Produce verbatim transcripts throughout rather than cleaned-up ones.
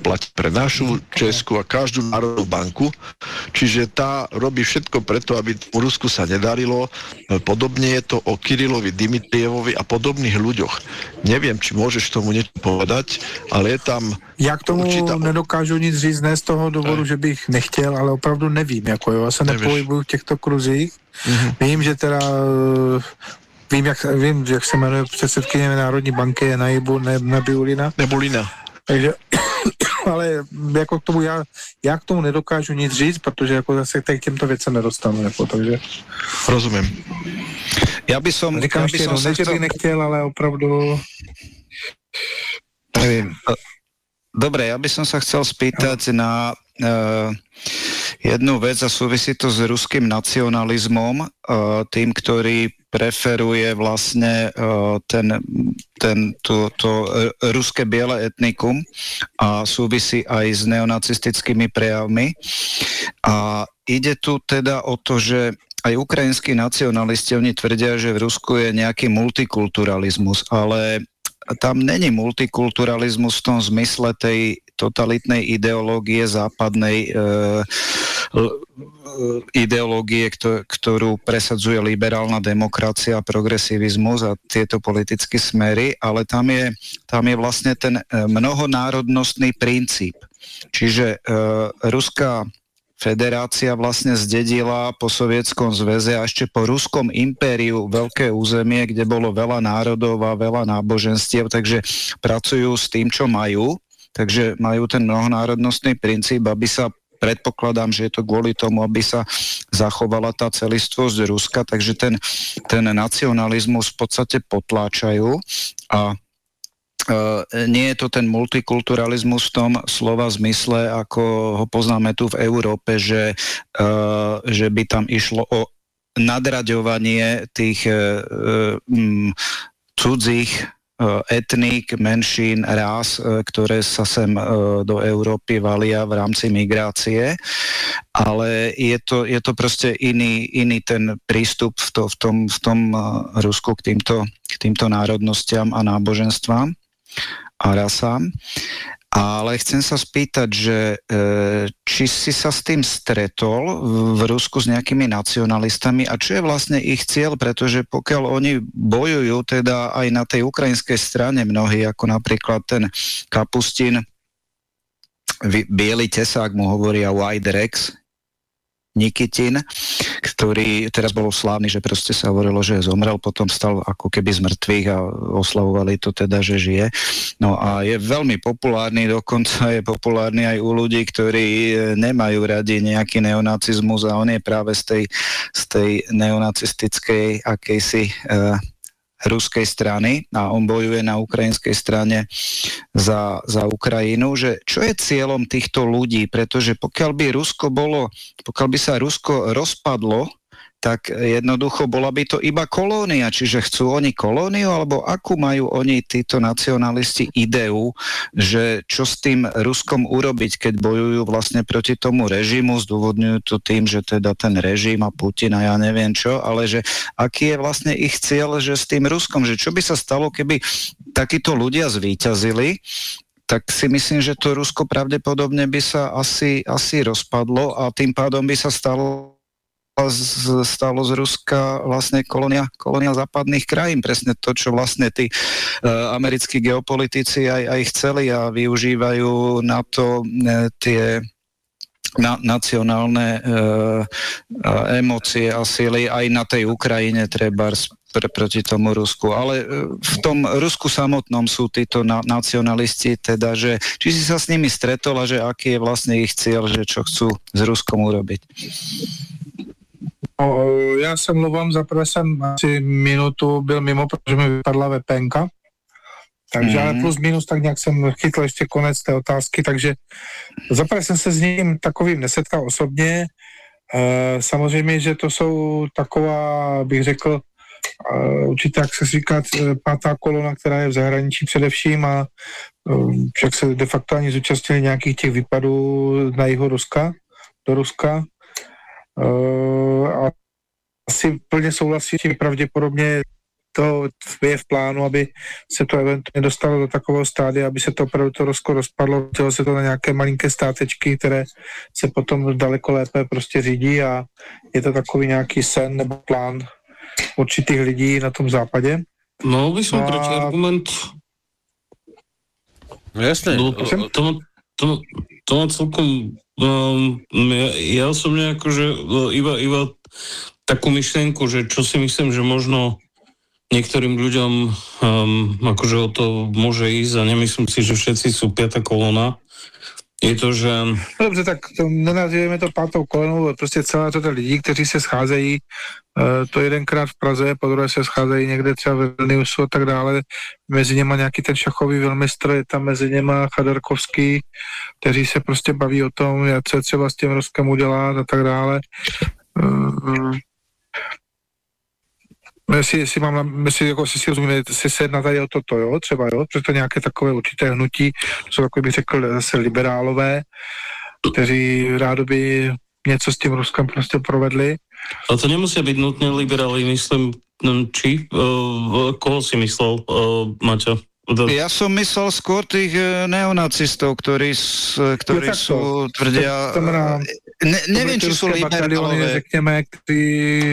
platí pre našu, Česku a každú národnú banku. Čiže tá robí všetko preto, aby Rusku sa nedarilo. Podobne je to o Kyrilovi, Dimitrievovi a podobných ľuďoch. Neviem, či môžeš tomu niečo povedať, ale je tam... Já k tomu určitá... nedokážu nic říct, ne z toho důvodu, Aj. že bych nechtěl, ale opravdu nevím. Jako jo. Já se Nevíš. nepohybuju v těchto kruzích. Mhm. Vím, že teda... Vím, jak, vím, jak se jmenuje předsedkyně Národní banky, je Najibu, ne, Nabiulina. Nebulina. Takže, ale jako k tomu já, já k tomu nedokážu nic říct, protože jako zase k těmto věcem nedostanu, jako, takže... Rozumím. Ja by som... Říkám ja by ještě som jednou, sa ne, že chcel... bych nechtěl, ale opravdu... Nevím. Dobre, ja by som sa chcel spýtať na uh, jednu vec a súvisí to s ruským nacionalizmom, uh, tým, ktorý preferuje vlastne uh, ten, ten, to, to ruské biele etnikum a súvisí aj s neonacistickými prejavmi. A ide tu teda o to, že aj ukrajinskí nacionalisti, oni tvrdia, že v Rusku je nejaký multikulturalizmus, ale tam není multikulturalizmus v tom zmysle tej totalitnej ideológie západnej e, e, ideológie, ktorú presadzuje liberálna demokracia, progresivizmus a tieto politické smery, ale tam je, tam je vlastne ten mnohonárodnostný princíp. Čiže e, ruská federácia vlastne zdedila po Sovietskom zväze a ešte po Ruskom impériu veľké územie, kde bolo veľa národov a veľa náboženstiev, takže pracujú s tým, čo majú, takže majú ten mnohonárodnostný princíp, aby sa, predpokladám, že je to kvôli tomu, aby sa zachovala tá celistvosť Ruska, takže ten, ten nacionalizmus v podstate potláčajú a Uh, nie je to ten multikulturalizmus v tom slova zmysle, ako ho poznáme tu v Európe, že, uh, že by tam išlo o nadraďovanie tých uh, um, cudzích uh, etník, menšín, rás, uh, ktoré sa sem uh, do Európy valia v rámci migrácie, ale je to, je to proste iný, iný ten prístup v, to, v tom, v tom uh, Rusku k týmto, k týmto národnostiam a náboženstvám a rasám. Ale chcem sa spýtať, že e, či si sa s tým stretol v Rusku s nejakými nacionalistami a čo je vlastne ich cieľ, pretože pokiaľ oni bojujú teda aj na tej ukrajinskej strane mnohí, ako napríklad ten Kapustin, biely tesák mu hovoria White Rex, Nikitin, ktorý teraz bol slávny, že proste sa hovorilo, že zomrel, potom stal ako keby z mŕtvych a oslavovali to teda, že žije. No a je veľmi populárny, dokonca je populárny aj u ľudí, ktorí nemajú radi nejaký neonacizmus a on je práve z tej, z tej neonacistickej akejsi uh, ruskej strany a on bojuje na ukrajinskej strane za, za Ukrajinu, že čo je cieľom týchto ľudí, pretože pokiaľ by Rusko bolo, pokiaľ by sa Rusko rozpadlo, tak jednoducho bola by to iba kolónia, čiže chcú oni kolóniu, alebo akú majú oni, títo nacionalisti, ideu, že čo s tým Ruskom urobiť, keď bojujú vlastne proti tomu režimu, zdôvodňujú to tým, že teda ten režim a Putin a ja neviem čo, ale že aký je vlastne ich cieľ, že s tým Ruskom, že čo by sa stalo, keby takíto ľudia zvíťazili, tak si myslím, že to Rusko pravdepodobne by sa asi, asi rozpadlo a tým pádom by sa stalo stalo z Ruska vlastne kolónia, kolónia západných krajín. Presne to, čo vlastne tí uh, americkí geopolitici aj, aj chceli a využívajú na to uh, tie na, nacionálne uh, emócie a síly aj na tej Ukrajine treba pr- proti tomu Rusku. Ale uh, v tom Rusku samotnom sú títo na- nacionalisti, teda, že či si sa s nimi stretol a že aký je vlastne ich cieľ, že čo chcú s Ruskom urobiť. No, já se mluvám, zaprvé jsem asi minutu byl mimo, protože mi vypadla VPNka. Takže mm. ale plus minus, tak nějak jsem chytl ještě konec té otázky, takže zaprvé jsem se s ním takovým nesetkal osobně. E, samozřejmě, že to jsou taková, bych řekl, e, určitě, jak se říká, pátá kolona, která je v zahraničí především a e, však se de facto ani zúčastnili nějakých těch výpadů na jihu Ruska, do Ruska. Uh, a asi plně souhlasím, pravděpodobně to je v plánu, aby se to eventuálně dostalo do takového stádia, aby se to opravdu to Rusko rozpadlo, chtělo se to na nějaké malinké státečky, které se potom daleko lépe prostě řídí a je to takový nějaký sen nebo plán určitých lidí na tom západě. No, by som a... protiargument. No jasné. No, to, to, to, to má celkom... Um, ja, ja osobne akože iba, iba takú myšlienku, že čo si myslím, že možno niektorým ľuďom um, akože o to môže ísť a nemyslím si, že všetci sú piata kolona. Je to, že... Dobře, tak to nenazývejme to pátou kolonou, prostě celá řada lidí, kteří se scházejí, uh, to jedenkrát v Praze, po druhé se scházejí někde třeba ve Vilniusu a tak dále, mezi něma nějaký ten šachový velmistr, je tam mezi něma Chadarkovský, kteří se prostě baví o tom, co je třeba s tím Ruskem udělat a tak dále. Uh, Jestli, jestli, mám, jestli, jako, jestli si rozumíme, jestli se jedná tady o toto, jo, třeba, jo, protože to nějaké takové určité hnutí, jsou takové, bych řekl, zase liberálové, kteří rádoby něco s tím Ruskem prostě provedli. A to nemusia byť nutne liberáli, myslím, či? Uh, koho si myslel, uh, Maťo? Ja som myslel skôr tých neonacistov, ktorí, ktorí no, sú, tvrdia... To, to mná, ne, neviem, či sú liberálové. Řekněme, ktorí...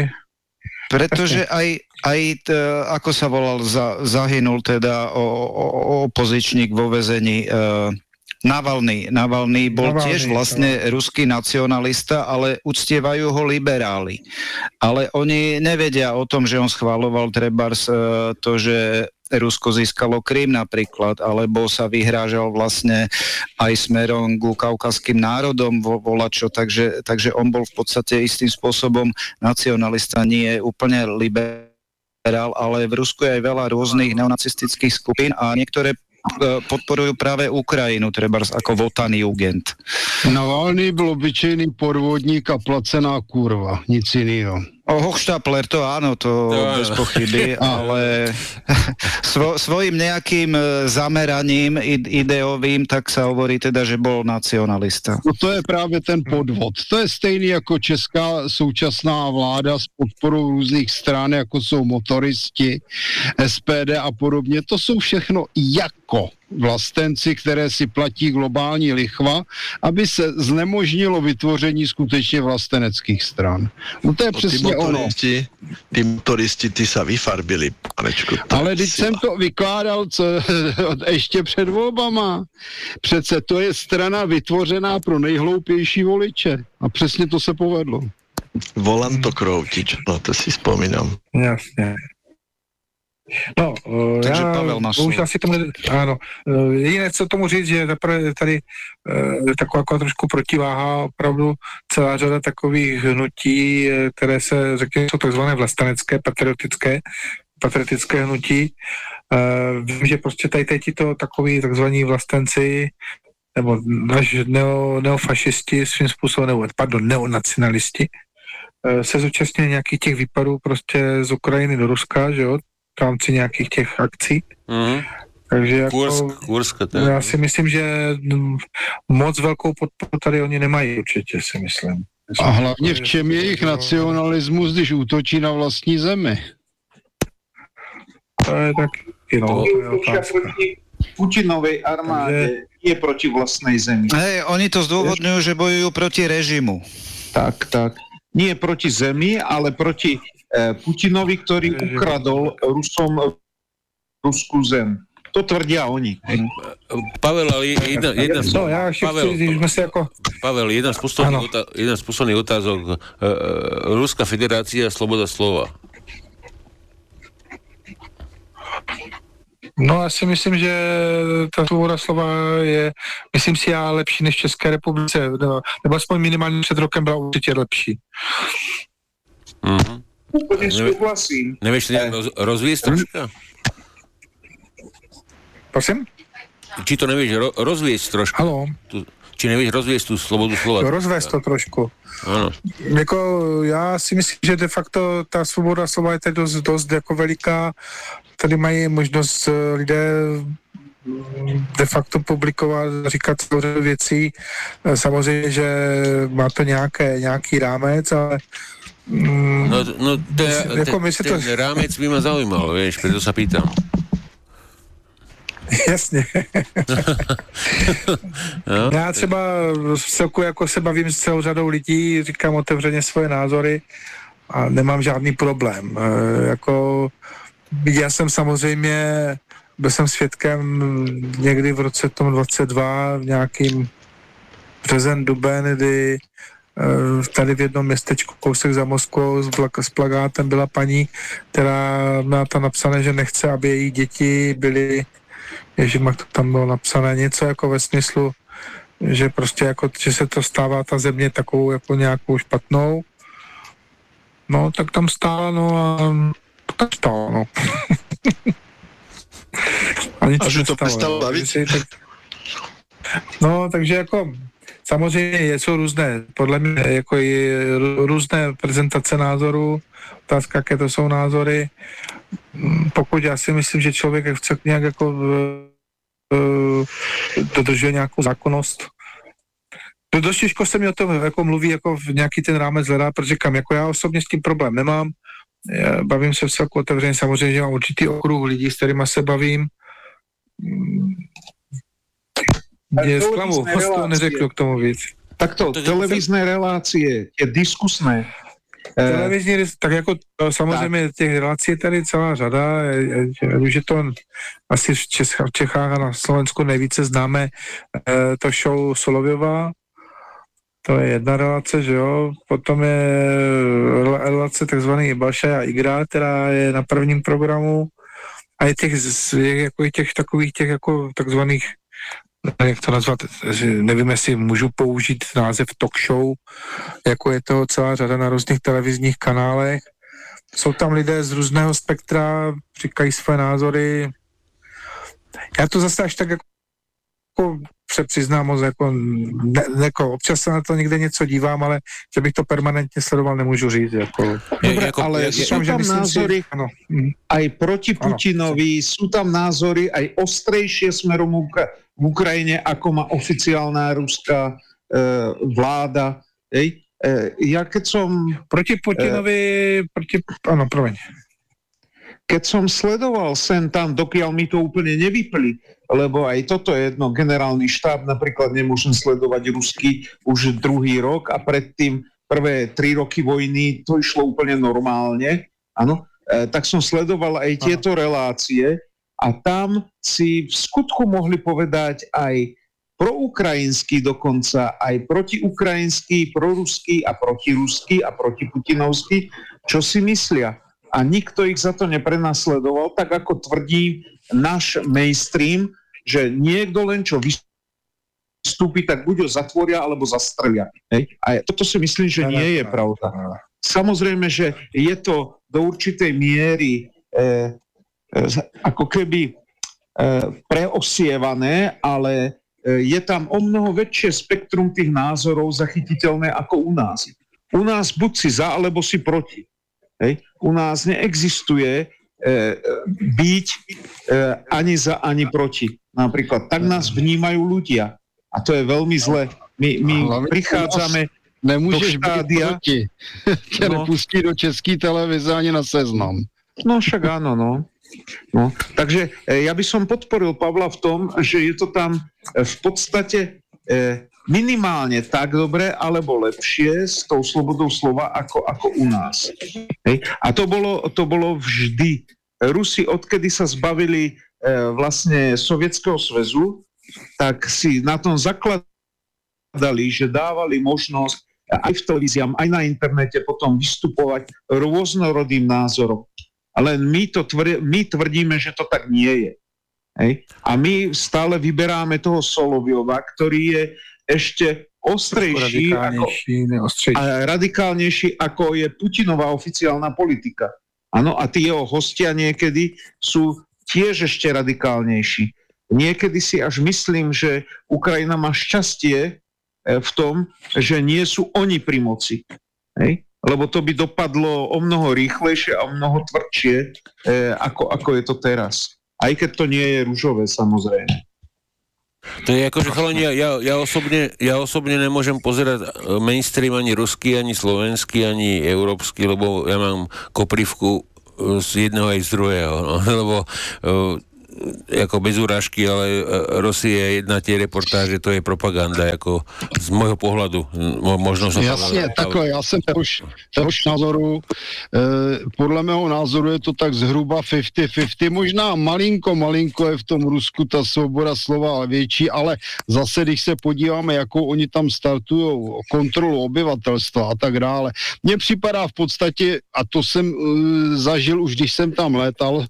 Pretože aj, aj t, ako sa volal, za, zahynul teda o, o, opozičník vo väzení, e, Navalny. Navalny bol Navalny, tiež vlastne no. ruský nacionalista, ale uctievajú ho liberáli. Ale oni nevedia o tom, že on schváľoval trebárs e, to, že Rusko získalo Krym napríklad, alebo sa vyhrážal vlastne aj smerom ku kaukaským národom vo, volačo, takže, takže on bol v podstate istým spôsobom nacionalista, nie úplne liberál, ale v Rusku je aj veľa rôznych neonacistických skupín a niektoré podporujú práve Ukrajinu, trebárs ako Wotan Jugend. Navalny byl obyčejný podvodník a placená kurva, nic iného. O Hochstapler, to áno, to, to bez pochyby, ale svo, svojim nejakým zameraním ideovým, tak sa hovorí teda, že bol nacionalista. No to je právě ten podvod. To je stejný jako česká současná vláda s podporou různých stran, jako jsou motoristi, S P D a podobně. To jsou všechno jako vlastenci, které si platí globální lichva, aby se znemožnilo vytvoření skutečně vlasteneckých stran. No to je no, přesně ono. Tí motoristi, ty sa vyfarbili, panečku. Ale když jsem to vykládal co, ještě před volbama. Přece to je strana vytvořená pro nejhloupější voliče. A přesně to se povedlo. Volám to Kroutič, no to si vzpomínám. Jasně. No, takže já Pavel už asi tomu, ano, jediné, co tomu říct, že tady, tady taková, taková trošku protiváha, opravdu celá řada takových hnutí, které se, řekněme, jsou takzvané vlastenecké, patriotické, patriotické hnutí. Vím, že prostě tady teď to takový takzvaní vlastenci, nebo až neo, neofašisti svým způsobem, nebo, pardon, neonacionalisti, se zúčastnili nějakých těch výpadů prostě z Ukrajiny do Ruska, že jo, v rámci nějakých těch akcí. Mm-hmm. Takže jako, Kursk, Kursk, já si myslím, že moc velkou podporu tady oni nemají určitě, si myslím. A hlavně v čem je jejich nacionalismus, když útočí na vlastní zemi? To je taky, no, to je otázka. Putinovej armáde je proti vlastnej zemi. Hej, oni to zdôvodňujú, že bojujú proti režimu. Tak, tak. Nie proti zemi, ale proti eh, Putinovi, ktorý ukradol Rusom ruskú zem. To tvrdia oni. Pavel, ale jedna, jedna, no, ja Pavel, chci, sme si ako... Pavel, jedna z posledných, otá- jedna z posledných otázok. Uh, Ruská federácia, sloboda slova. No, já si myslím, že ta svoboda slova je, myslím si, já lepší než v České republice, nebo, nebo aspoň minimálně před rokem byla určitě lepší. Mm-hmm. Úplně souhlasím. Nevieš to nejak roz, rozviesť troška? Prosím? Či to nevieš ro, rozviesť trošku? Haló. Tu, či nevieš rozviesť tú slobodu slova? Rozvést to trošku. Ano. Jako, já si myslím, že de facto ta svoboda slova je teď dost, dost jako veliká. Tady mají možnost lidé de facto publikovat, říkat celou řadu věcí. Samozřejmě, že má to nějaké, nějaký rámec, ale Mm, No, no ten, jako ten, my si to... ten rámec by ma zaujímal, vieš, preto sa pýtam. Jasně. No? Já třeba v celku jako se bavím s celou řadou lidí, říkám otevřeně svoje názory a nemám žádný problém. E, jako já jsem samozřejmě, byl jsem svědkem někdy v roce tom dvacet dva v nějakým březen, duben, kdy tady v jednom městečku kousek za Moskvou s, plak- s plagátem byla paní, která má tam napsané, že nechce, aby její děti byly, ježimak, to tam bylo napsané něco jako ve smyslu, že prostě jako, že se to stává ta země takovou jako nějakou špatnou. No, tak tam stála, no a tam stála, no. a, a že to přestalo bavit? Tak... No, takže jako samozřejmě jsou různé, podle mě jako i různé prezentace názorů, otázka, jaké to jsou názory. Pokud já si myslím, že člověk chce nějak jako uh, dodržuje nějakou zákonnost. To dost těžko se mi o tom jako mluví, jako v nějaký ten rámec hledá, protože kam, jako já osobně s tím problém nemám. Já bavím se v celku otevřeně, samozřejmě, že mám určitý okruh lidí, s kterými se bavím. Je zklamu, to neřeknu k tomu víc. Takto, televízne relácie, je diskusné. Televizní, tak jako samozřejmě tak. Těch relací je tady celá řada, už je to asi v, Čech, v Čechách a na Slovensku nejvíce známe to show Soloviová, to je jedna relace, že jo, potom je relace takzvaný Balša a Igra, která je na prvním programu a je těch, je jako těch takových těch jako takzvaných, jak to nazvat, nevím, jestli můžu použít název talk show, jako je to celá řada na různých televizních kanálech. Jsou tam lidé z různého spektra, říkají své názory. Já to zase až tak jako, jako se přiznám moc, jako, ne, jako občas se na to někde něco dívám, ale že bych to permanentně sledoval, nemůžu říct. Jako. Dobre, ale sú tam, tam názory si, ano. aj proti Putinovi, ano. Sú tam názory aj ostrejšie smerom v Ukrajine, ako má oficiálna ruská e, vláda. Ej? E, ja keď som... Proti Putinovi... E, proti, áno, promiň. Keď som sledoval sem tam, dokiaľ mi to úplne nevypli, lebo aj toto je jedno, generálny štáb, napríklad nemôžem sledovať rusky už druhý rok a predtým prvé tri roky vojny to išlo úplne normálne, áno, e, tak som sledoval aj tieto relácie a tam si v skutku mohli povedať aj proukrajinský dokonca, aj protiukrajinský, proruský a protiruský a protiputinovský, čo si myslia. A nikto ich za to neprenasledoval, tak ako tvrdí náš mainstream, že niekto len čo vystúpi, tak buď ho zatvoria, alebo zastrelia. Hej? A toto si myslím, že nie je pravda. Samozrejme, že je to do určitej miery eh, ako keby eh, preosievané, ale eh, je tam o mnoho väčšie spektrum tých názorov zachytiteľné ako u nás. U nás buď si za, alebo si proti. Hej. U nás neexistuje e, byť e, ani za, ani proti. Napríklad, tak nás vnímajú ľudia. A to je veľmi zle. My, my prichádzame nemôžeš do štádia... Byť proti. No. Nepustí do české televize ani na Seznam. No však áno, no. no. Takže e, ja by som podporil Pavla v tom, že je to tam e, v podstate... E, minimálne tak dobre, alebo lepšie s tou slobodou slova ako, ako u nás. Hej. A to bolo, to bolo vždy. Rusi, odkedy sa zbavili e, vlastne Sovietskeho zväzu, tak si na tom zakladali, že dávali možnosť aj v televíziám, aj na internete potom vystupovať rôznorodým názorom. Ale my, to tvr- my tvrdíme, že to tak nie je. Hej. A my stále vyberáme toho Soloviova, ktorý je ešte ostrejší ako, a radikálnejší, ako je Putinová oficiálna politika. Áno, a tí jeho hostia niekedy sú tiež ešte radikálnejší. Niekedy si až myslím, že Ukrajina má šťastie v tom, že nie sú oni pri moci. Hej? Lebo to by dopadlo o mnoho rýchlejšie a o mnoho tvrdšie, ako, ako je to teraz. Aj keď to nie je ružové, samozrejme. To je ako, že chalani, ja, ja, ja, osobne, ja osobne nemôžem pozerať mainstream ani ruský, ani slovenský, ani európsky, lebo ja mám koprivku z jedného aj z druhého, no, lebo uh, ako bez urážky, ale Rosie jedna tie reportáže, to je propaganda, jako z môjho pohľadu. Možno sa Jasně, takhle, já jsem už, už názoru, eh, podle mého názoru je to tak zhruba padesát padesát, možná malinko, malinko je v tom Rusku ta svoboda slova větší, ale zase, když se podíváme, jakou oni tam startují kontrolu obyvatelstva a tak dále, mně připadá v podstatě, a to jsem eh, zažil už, když jsem tam létal,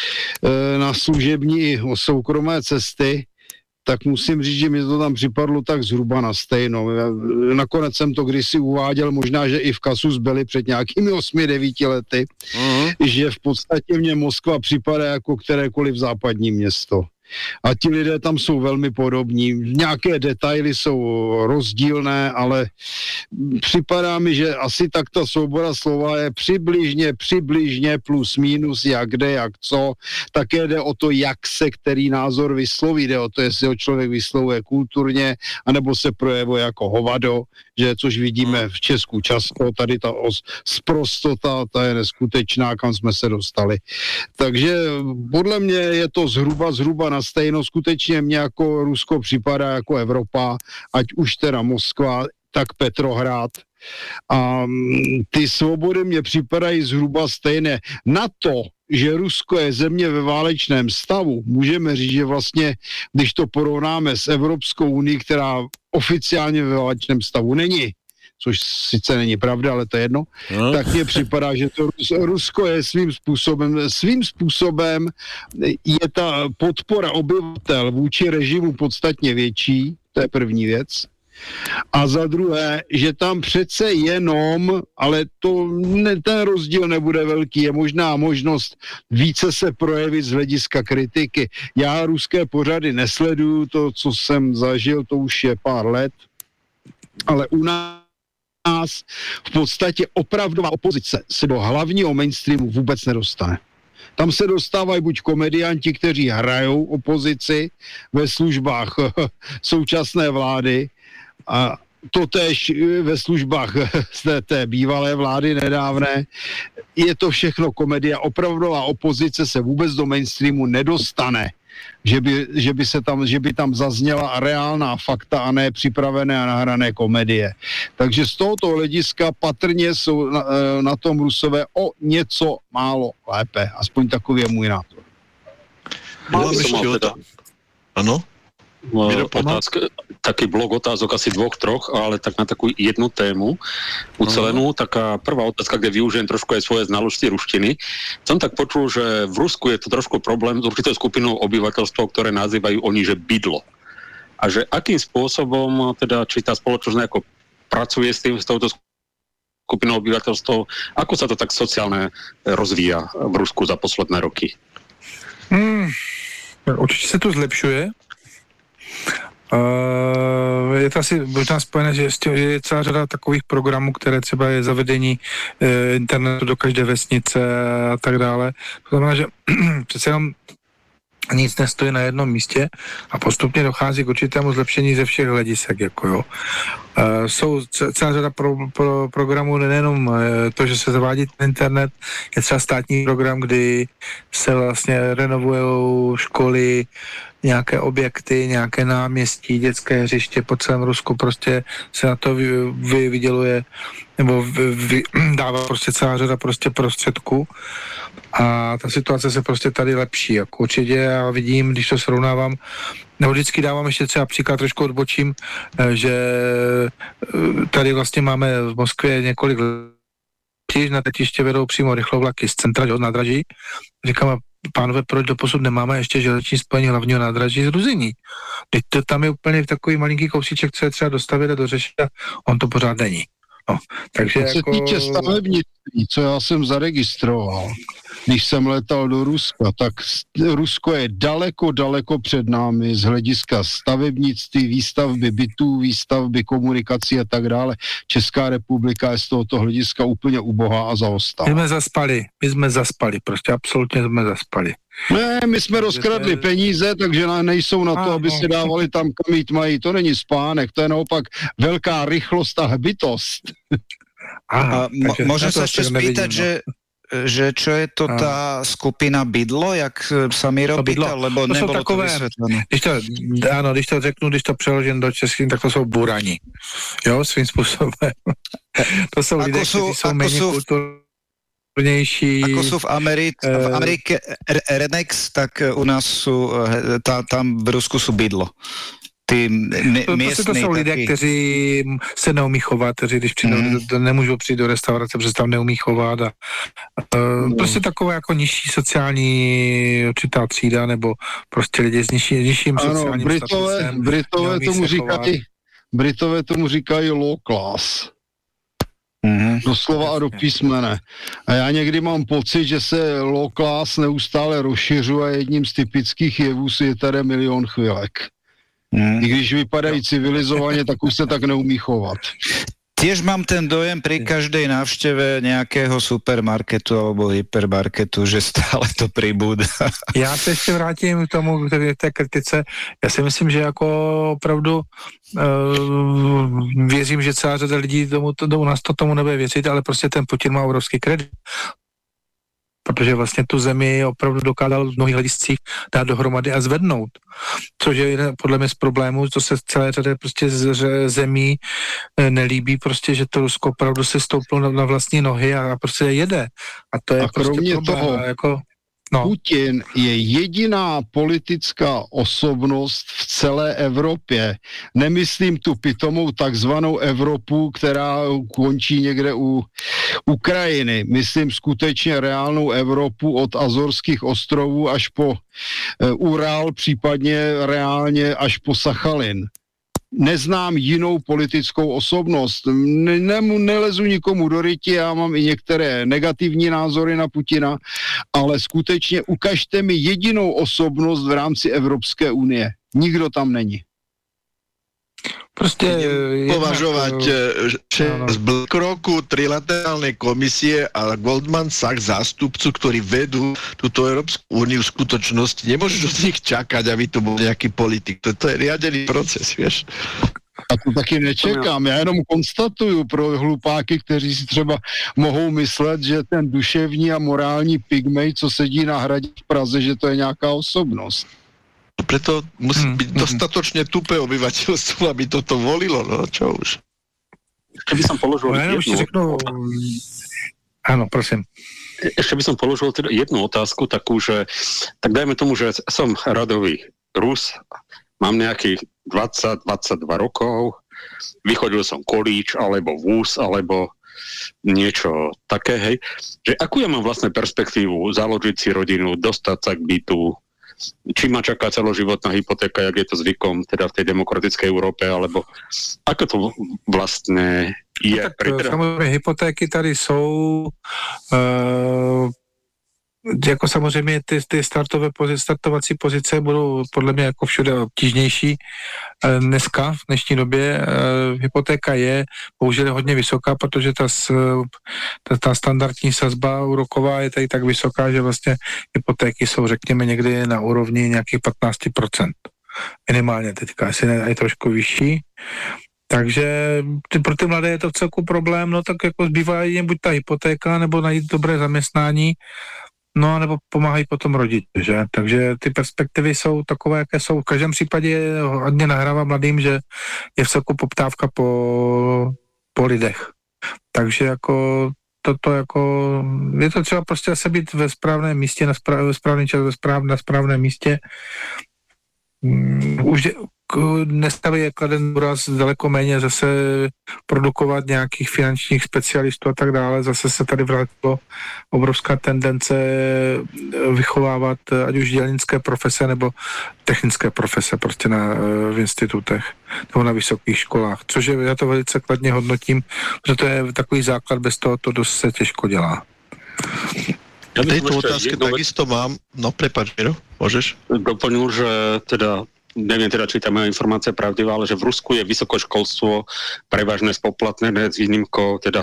na služební soukromé cesty, tak musím říct, že mi to tam připadlo tak zhruba na stejno. Nakonec jsem to kdysi uváděl, možná, že i v Kasus byli před nějakými osmi devíti lety, uh-huh. že v podstatě mě Moskva připadá jako kterékoliv západní město. A ti lidé tam jsou velmi podobní. Nějaké detaily jsou rozdílné, ale připadá mi, že asi tak ta svoboda slova je přibližně, přibližně plus minus, jak jde, jak co. Také jde o to, jak se který názor vysloví. Jde o to, jestli ho člověk vyslovuje kulturně, anebo se projevuje jako hovado, že což vidíme v Česku často. Tady ta os, sprostota, ta je neskutečná, kam jsme se dostali. Takže podle mě je to zhruba, zhruba na stejno. Skutečně mě jako Rusko připadá jako Evropa, ať už teda Moskva, tak Petrohrad. A ty svobody mě připadají zhruba stejné. Na to, že Rusko je země ve válečném stavu, můžeme říct, že vlastně, když to porovnáme s Evropskou unií, která oficiálně ve válečném stavu není, což sice není pravda, ale to je jedno, no. Tak mně připadá, že to Rusko je svým způsobem, svým způsobem je ta podpora obyvatel vůči režimu podstatně větší, to je první věc. A za druhé, že tam přece jenom, ale to ne, ten rozdíl nebude velký, je možná možnost více se projevit z hlediska kritiky. Já ruské pořady nesleduju, to, co jsem zažil, to už je pár let, ale u nás nás v podstatě opravdová opozice se do hlavního mainstreamu vůbec nedostane. Tam se dostávají buď komedianti, kteří hrajou opozici ve službách současné vlády, a totéž ve službách té, té bývalé vlády nedávné. Je to všechno komedie. Opravdová opozice se vůbec do mainstreamu nedostane. Že by, že by se tam, že by tam zazněla reálná fakta a ne připravené a nahrané komedie. Takže z tohoto hlediska patrně jsou na, na tom Rusové o něco málo lépe. Aspoň takový je můj názor. Ano? Otázka, taký blok otázok asi dvoch, troch, ale tak na takú jednu tému ucelenú. Taká prvá otázka, kde využijem trošku aj svoje znalosti ruštiny. Som tak počul, že v Rusku je to trošku problém s určitou skupinou obyvateľstva, ktoré nazývajú oni, že bydlo. A že akým spôsobom, teda, či tá spoločnosť nejako pracuje s tým, s touto skupinou obyvateľstva, ako sa to tak sociálne rozvíja v Rusku za posledné roky? Hmm, určite sa to zlepšuje. Uh, je to asi možná spojené, že je celá řada takových programů, které třeba je zavedení uh, internetu do každé vesnice a tak dále. To znamená, že přece jenom nic nestojí na jednom místě a postupně dochází k určitému zlepšení ze všech hledisek. Jako jo. Uh, jsou celá řada pro, pro, programů, nejenom uh, to, že se zavádí ten internet, je třeba státní program, kdy se vlastně renovujou školy, nějaké objekty, nějaké náměstí, dětské hřiště po celém Rusku, prostě se na to vy, vy, vyděluje, nebo vy, vy, dává prostě celá řada prostě prostředků a ta situace se prostě tady lepší, jako určitě já vidím, když to srovnávám, nebo vždycky dávám ještě třeba příklad, trošku odbočím, že tady vlastně máme v Moskvě několik let, na letiště vedou přímo rychlovlaky z centra od nádraží, říkám, pánové, proč doposud nemáme ještě železniční spojení hlavního nádraží z Ruzyní? Teď to tam je úplně takový malinký kousíček, co je třeba dostavit a dořešit a on to pořád není. No, takže co se jako... týče stavebnictví, co já jsem zaregistroval, když jsem letal do Ruska, tak Rusko je daleko, daleko před námi z hlediska stavebnictví, výstavby bytů, výstavby komunikací a tak dále. Česká republika je z tohoto hlediska úplně ubohá a zaostala. My jsme zaspali, my jsme zaspali, prostě absolutně jsme zaspali. Ne, my jsme rozkradli peníze, takže nejsou na to, aby se dávali tam, kam jít mají. To není spánek, to je naopak velká rychlost a hbitost. A môžem sa ešte spýtať, že, že čo je to tá skupina Bydlo, jak sa Miro pýtal, lebo to nebolo takové, to vysvetlené. Když to, áno, když to řeknu, když to přeložím do českým, tak to jsou burani. Jo, svým způsobem. To jsou lidé, kteří jsou méně kulturnější. Ako sú v, Ameri- v Amerike Renex, tak u nás sú, tá, tam v Rusku sú Bydlo. Ty ne- to, miestný, to jsou lidé, taký... kteří se neumí chovat, kteří když přijdou, mm. do, nemůžou přijít do restaurace, protože tam neumí chovat a, a mm. prostě takové jako nižší sociální určitá třída, nebo prostě lidi s nižší, nižším ano, sociálním Britové, statusem. Britové tomu říkají, Britové tomu říkají low class. Mm-hmm. Doslova a do písmene. A já někdy mám pocit, že se low class neustále rozšiřuje a jedním z typických jevů je tady milion chvilek. Mm. I když vypadají civilizovaně, tak už se tak neumí chovat. Tiež mám ten dojem pri každej návšteve nejakého supermarketu alebo hypermarketu, že stále to pribúda. Já se ještě vrátím k tomu, k té kritice. Já si myslím, že jako opravdu uh, věřím, že celá řada lidí tomu, to, u nás to tomu nebude věřit, ale prostě ten Putin má obrovský kredit. Protože vlastně tu zemi opravdu dokázal v mnohých hlediscích dát dohromady a zvednout. Což je podle mě z problémů, co se v celé řadě prostě z zemí nelíbí, prostě, že to Rusko opravdu se stouplo na, na vlastní nohy a, a prostě jede. A to je a prostě kromě problém. toho, jako, no. Putin je jediná politická osobnost v celé Evropě. Nemyslím tu pitomou takzvanou Evropu, která končí někde u Ukrajiny. Myslím skutečně reálnou Evropu od Azorských ostrovů až po Ural, případně reálně až po Sachalin. Neznám jinou politickou osobnost. Ne, ne, nelezu nikomu do ryti, já mám i některé negativní názory na Putina, ale skutečně ukažte mi jedinou osobnost v rámci Evropské unie. Nikdo tam není. Prostě považovať jednak, z BlackRocku, trilaterálnej komisie a Goldman Sachs zástupcu, ktorí vedú túto Európsku úniu v skutočnosti. Nemôžeš od nich čakať, aby to bol nejaký politik. To, to je riadený proces, vieš. A to taky nečekám, já jenom konstatuju pro hlupáky, kteří si třeba mohou myslet, že ten duševní a morální pygmej, co sedí na hradě v Praze, že to je nějaká osobnost. Preto musí byť dostatočne tupé obyvateľstvo, aby toto volilo, no čo už. Keby som položil no, jednu... Řeknu... Áno, prosím. Ešte by som položil teda jednu otázku takú, že tak dajme tomu, že som radový Rus, mám nejakých dvadsať dvadsaťdva rokov, vychodil som kolíč, alebo vúz, alebo niečo také, hej. Že akú ja mám vlastne perspektívu založiť si rodinu, dostať sa k bytu, či ma čaká celoživotná hypotéka, jak je to zvykom teda v tej demokratickej Európe, alebo ako to vlastne je? No tak, samozřejmě hypotéky tady jsou, uh, jako samozřejmě ty, ty startové pozice, startovací pozice budou podle mě jako všude obtížnější. Uh, dneska, v dnešní době, uh, hypotéka je bohužel hodně vysoká, protože ta, ta, ta standardní sazba úroková je tady tak vysoká, že vlastně hypotéky jsou, řekněme, někdy na úrovni nějakých patnáct procent. Minimálně teďka, asi je trošku vyšší. Takže ty, pro ty mladé je to v celku problém, no tak jako zbývá jim buď ta hypotéka, nebo najít dobré zaměstnání, no nebo pomáhají potom rodiče, že? Takže ty perspektivy jsou takové, jaké jsou. V každém případě hodně nahrává mladým, že je v celku poptávka po, po lidech. Takže jako toto jako, je to třeba prostě se být ve správném místě, na správ, ve správný čas, ve správ, na správném místě. Už je, dneska je kladen důraz daleko méně zase produkovat nějakých finančních specialistů a tak dále. Zase se tady vrátilo obrovská tendence vychovávat ať už dělnické profese nebo technické profese prostě na, v institutech nebo na vysokých školách. Což je, já to velice kladně hodnotím, že to je takový základ, bez toho to dost se těžko dělá. Ja v tejto otázke jedno... takisto mám, no prepáč, Miro, môžeš? Doplnil, že teda, neviem teda, či tá moja informácia je pravdivá, ale že v Rusku je vysokoškolstvo prevažne spoplatnené s výnimkou, teda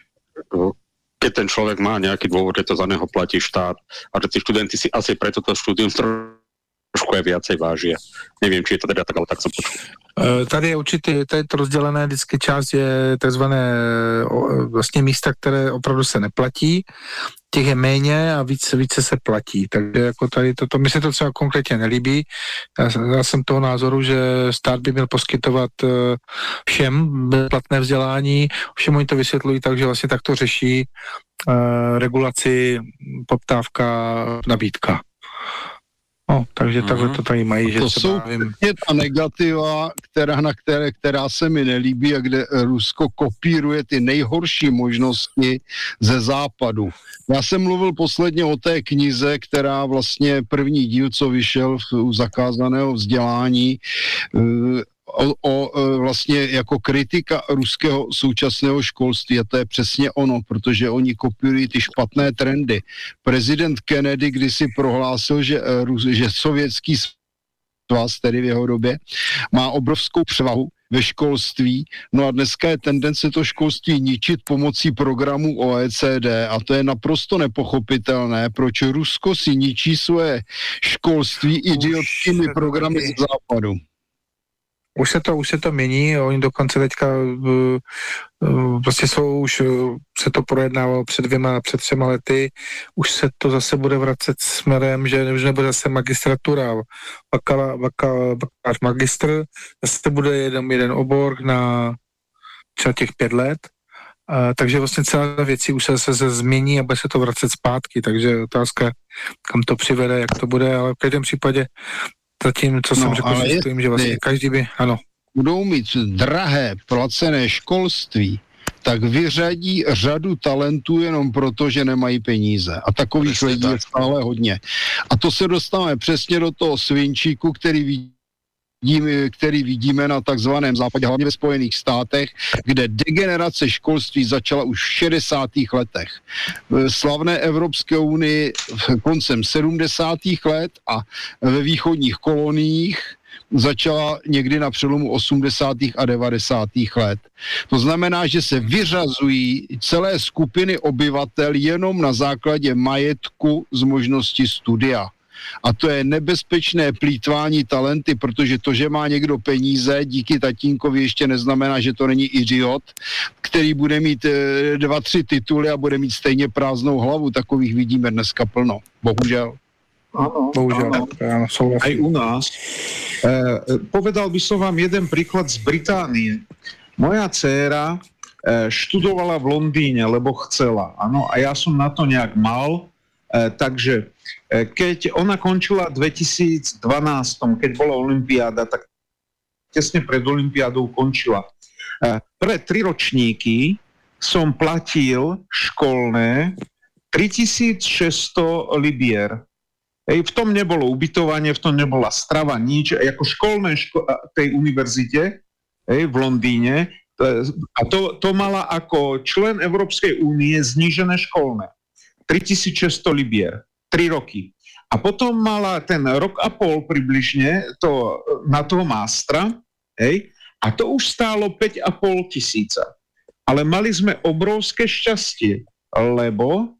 keď ten človek má nejaký dôvod, že to za neho platí štát a že tí študenti si asi pre toto štúdium trošku aj viacej vážia. Neviem, či je to teda tak, ale tak som počul. Tady je určitě, tady je to rozdělené, vždycky část je takzvané vlastně místa, které opravdu se neplatí, těch je méně a více, více se platí, takže jako tady toto, mi se to třeba konkrétně nelíbí, já, já jsem toho názoru, že stát by měl poskytovat všem bezplatné vzdělání, všem oni to vysvětlují tak, že vlastně tak to řeší uh, regulaci, poptávka, nabídka. No, takže mm-hmm. takhle to tady mají. Že to jsou bavím... ta negativa, která, na které, která se mi nelíbí a kde Rusko kopíruje ty nejhorší možnosti ze západu. Já jsem mluvil posledně o té knize, která vlastně první díl, co vyšel u zakázaného vzdělání, O, o vlastně jako kritika ruského současného školství a to je přesně ono, protože oni kopírují ty špatné trendy. Prezident Kennedy kdysi prohlásil, že, že sovětský svaz, tedy v jeho době, má obrovskou převahu ve školství, no a dneska je tendence to školství ničit pomocí programu O E C D a to je naprosto nepochopitelné, proč Rusko si ničí svoje školství idiotskými programy z západu. Už se to, už se to mění, oni dokonce teďka uh, uh, prostě jsou, už uh, se to projednávalo před dvěma, před třema lety, už se to zase bude vracet směrem, že už nebude zase magistratura, bakala, bakala, bakalář magistr, zase bude jeden, jeden obor na třeba těch pět let, uh, takže vlastně celá věci už se zase změní a bude se to vracet zpátky, takže otázka, kam to přivede, jak to bude, ale v každém případě zatím, co jsem no, řekl, že stojím, že vlastně každý by, ano. Budou mít drahé placené školství, tak vyřadí řadu talentů jenom proto, že nemají peníze. A takových přesně lidí tak. Je stále hodně. A to se dostáváme přesně do toho svinčíku, který vidíme, který vidíme na takzvaném západě, hlavně ve Spojených státech, kde degenerace školství začala už v šedesátých letech. V slavné Evropské unii koncem sedmdesátých let a ve východních koloniích začala někdy na přelomu osmdesátých a devadesátých let. To znamená, že se vyřazují celé skupiny obyvatel jenom na základě majetku z možnosti studia. A to je nebezpečné plýtvání talenty, protože to, že má někdo peníze díky tatínkovi, ještě neznamená, že to není idiot, který bude mít e, dva, tři tituly a bude mít stejně prázdnou hlavu. Takových vidíme dneska plno. Bohužel. Áno, Bohužel. áno. Aj u nás. E, povedal by som vám jeden príklad z Británie. Moja dcéra e, študovala v Londýne, lebo chcela. Áno, a ja som na to nejak mal. E, takže e, keď ona končila v dvetisícdvanásť, keď bola olympiáda, tak tesne pred olympiádou končila. E, pre tri ročníky som platil školné tritisícšesťsto libier. Ej, v tom nebolo ubytovanie, v tom nebola strava, nič. Ako školné ško- tej univerzite ej, v Londýne. A to, to mala ako člen Európskej únie znížené školné. tritisícšesťsto libier. tri roky. A potom mala ten rok a pol približne to, na toho mástra. Ej, a to už stálo päť a pol tisíca. Ale mali sme obrovské šťastie, lebo...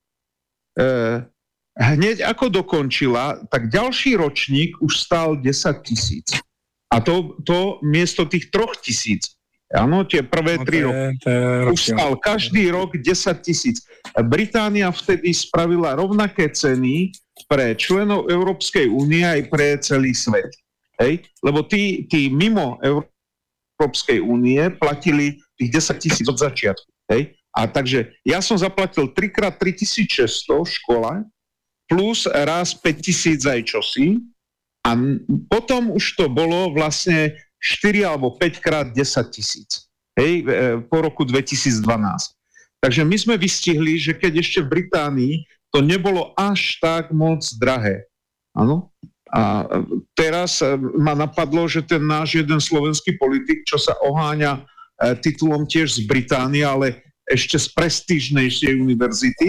E, hneď ako dokončila, tak ďalší ročník už stál desať tisíc. A to, to miesto tých troch tisíc. Áno, tie prvé no, tri roky. Už stál každý rok desať tisíc. Británia vtedy spravila rovnaké ceny pre členov Európskej únie aj pre celý svet. Hej? Lebo tí, tí mimo Európskej únie platili tých desať tisíc od začiatku. Hej? A takže ja som zaplatil tri krát tritisícšesťsto v škole, plus raz päť tisíc aj čosi a potom už to bolo vlastne štyri alebo päť krát desať tisíc. Hej, po roku dvetisícdvanásť. Takže my sme vystihli, že keď ešte v Británii to nebolo až tak moc drahé. Áno? A teraz ma napadlo, že ten náš jeden slovenský politik, čo sa oháňa titulom tiež z Británie, ale ešte z prestížnejšej univerzity,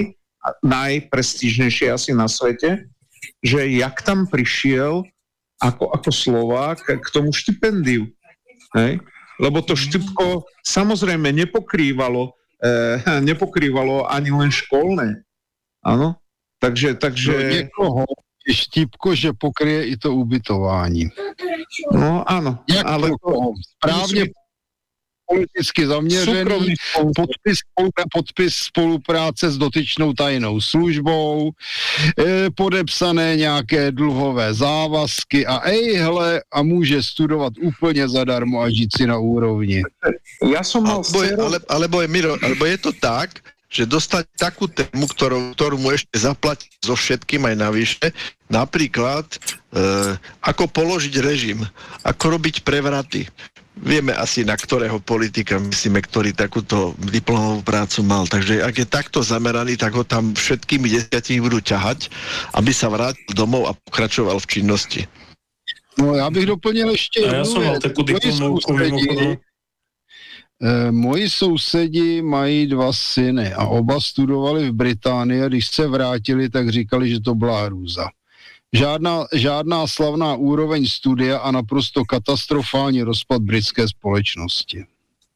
najprestížnejšie asi na svete, že jak tam prišiel ako, ako Slovák k tomu štipendiu. Hej? Lebo to štipko samozrejme nepokrývalo, eh, nepokrývalo ani len školné. Áno? Takže... takže... No, niekoho štipko, že pokryje i to ubytování. No áno. Jak ale to, správne politicky zaměřený, podpis, podpis spolupráce s dotyčnou tajnou službou, e, podepsané nějaké dluhové závazky a ejhle, a může studovat úplně zadarmo a žít si na úrovni. Ja som mal... Alebo je, ale, alebo, je, Miro, alebo je to tak, že dostať takú tému, ktorú, ktorú mu ešte zaplatiť so všetkým aj navyše, napríklad e, ako položiť režim, ako robiť prevraty. Vieme asi, na ktorého politika myslíme, ktorý takúto diplomovú prácu mal. Takže ak je takto zameraný, tak ho tam všetkými desiatimi budú ťahať, aby sa vrátil domov a pokračoval v činnosti. No já bych doplnil ještě a ja som mal takú diplomovku mimochodom. Moji sousedi mají dva syny a oba studovali v Británii a když se vrátili, tak říkali, že to byla hrůza. Žádná, žádná slavná úroveň studia a naprosto katastrofální rozpad britské společnosti.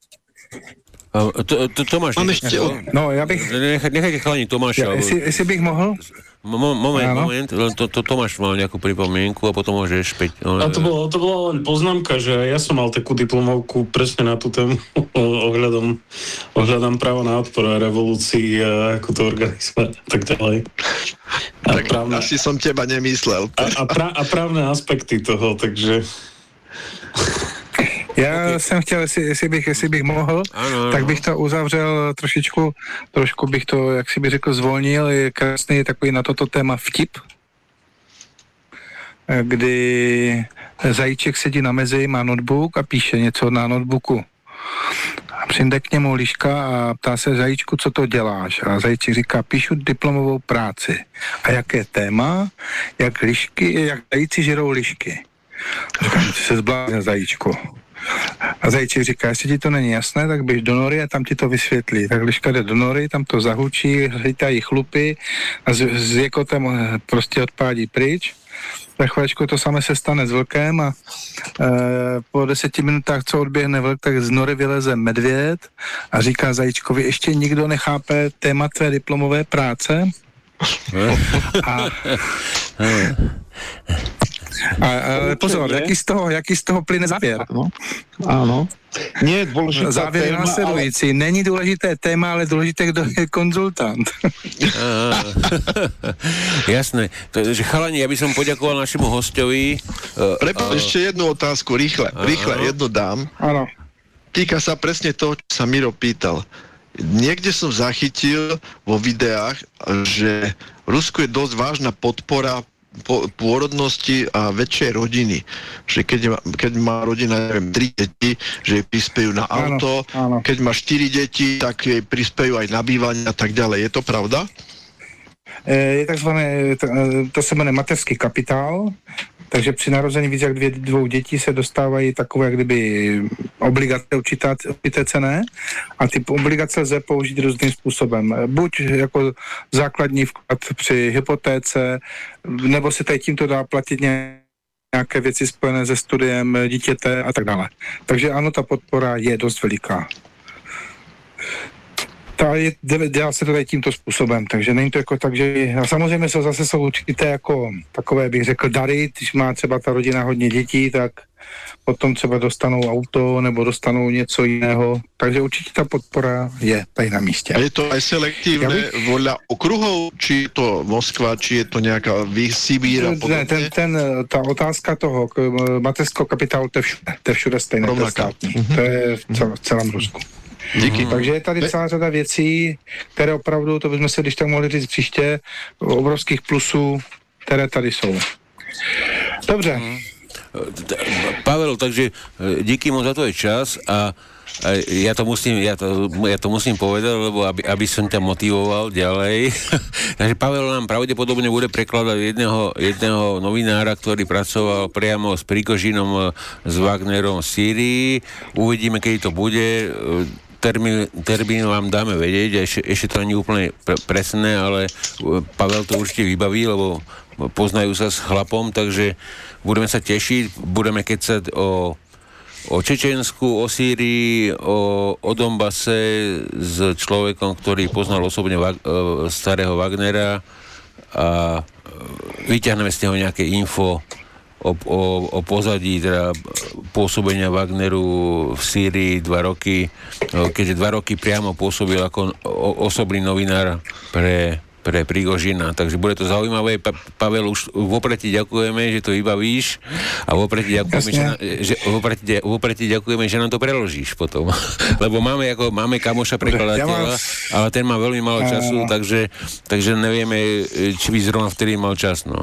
To, to, Tomáš, nechajte, no, já bych... Nechaj, nechajte chalani Tomáša. Ja, jestli, jestli bych mohl... Mo, moment, ano. moment, len to, to Tomáš mal nejakú pripomienku a potom môžeš späť. No, a to, bolo, to bola len poznámka, že ja som mal takú diplomovku presne na tú tému ohľadom, ohľadom práva na odpor a revolúcii a ako to organizovať a tak ďalej. A tak právne, asi som teba nemyslel. A, a, pra, a právne aspekty toho, takže... Já okay. jsem chtěl, jestli, jestli, bych, jestli bych mohl, ano, tak bych to uzavřel trošičku, trošku bych to, jak si bych řekl, zvolnil. Je krásný takový na toto téma vtip, kdy zajíček sedí na mezi, má notebook a píše něco na notebooku. A přijde k němu liška a ptá se zajíčku, co to děláš? A zajíček říká, píšu diplomovou práci. A jaké téma? Jak lišky, jak zajíci žerou lišky. Říkám, ty se zbláznil, zajíčku. A zajíček říká, jestli ti to není jasné, tak běž do nory a tam ti to vysvětlí. Tak liška jde do nory, tam to zahučí, chytají chlupy a s, s jekotem prostě odpádí pryč. Za chvíličku to samé se stane s vlkem a e, po deseti minutách, co odběhne vlk, tak z nory vyleze medvěd a říká zajíčkovi, ještě nikdo nechápe téma tvé diplomové práce? A... A, ale pozor, jaký z toho, jaký z toho plyne závěr? Áno, áno. Nie je dôležitá závěr téma, následující. Ale... Není důležité téma, ale důležité, kdo je konzultant. Jasné. Takže chalani, ja by som poďakoval našemu hostovi. Prepáč, uh, ešte jednu otázku, rýchle, uh, rýchle, uh, jednu dám. Áno. Týka sa presne toho, čo sa Miro pýtal. Niekde som zachytil vo videách, že Rusko je dosť vážna podpora po, pôrodnosti a väčšej rodiny. Že keď, keď má rodina, neviem, tri deti, že jej prispejú na auto, áno, áno. Keď má štyri deti, tak jej prispejú aj na bývanie a tak ďalej. Je to pravda? Je takzvané, to, to se jmenuje mateřský kapitál, takže při narození víc jak dvě, dvou dětí se dostávají takové, jak kdyby obligace určité, určité cené a ty obligace lze použít různým způsobem. Buď jako základní vklad při hypotéce, nebo se tady tímto dá platit nějaké věci spojené se studiem dítěte a tak dále. Takže ano, ta podpora je dost veliká. Ta je, dělá se to tady tímto způsobem, takže není to jako tak, že... A samozřejmě jsou zase jsou určité jako takové, bych řekl, dary, když má třeba ta rodina hodně dětí, tak potom třeba dostanou auto nebo dostanou něco jiného, takže určitě ta podpora je tady na místě. A je to aj selektívne bych... voľa okruhov, či je to Moskva, či je to nějaká Sibír a podobně? Ne, ten, ten, ta otázka toho mateřského kapitálu, to je všude, to je všude stejné, to je státní, mm-hmm. to je v, cel, v celém Rusku. Díky. Takže je tady celá řada věcí, které opravdu, to bychom si když tak mohli říct příště, obrovských plusů, které tady jsou. Dobře. Pavel, takže díky moc za tvoj čas a ja to musím, ja to, ja to musím povedať, lebo aby, aby som ťa motivoval ďalej. Takže Pavel nám pravdepodobne bude prekladať jedného, jedného novinára, ktorý pracoval priamo s Prigožinom, s Wagnerom v Sýrii. Uvidíme, kedy to bude. termín, termín vám dáme vedieť, ešte, ešte to nie je úplne pre, presné, ale Pavel to určite vybaví, lebo poznajú sa s chlapom, takže budeme sa tešiť, budeme kecať o, o Čečensku, o Sýrii, o, o Donbase s človekom, ktorý poznal osobne Vag, starého Wagnera a vyťahneme z neho nejaké info O, o, o pozadí teda pôsobenia Wagneru v Sýrii dva roky, keďže dva roky priamo pôsobil ako o, osobný novinár pre, pre Prigožina. Takže bude to zaujímavé. Pa, Pavel, už vopred ti ďakujeme, že to vybavíš a vopred ti ďakujeme, že, že, vopred, vopred ti ďakujeme, že nám to preložíš potom. Lebo máme, ako, máme kamoša prekladateľa, ale ten má veľmi málo času, takže, takže nevieme, či by zrovna vtedy mal čas. No.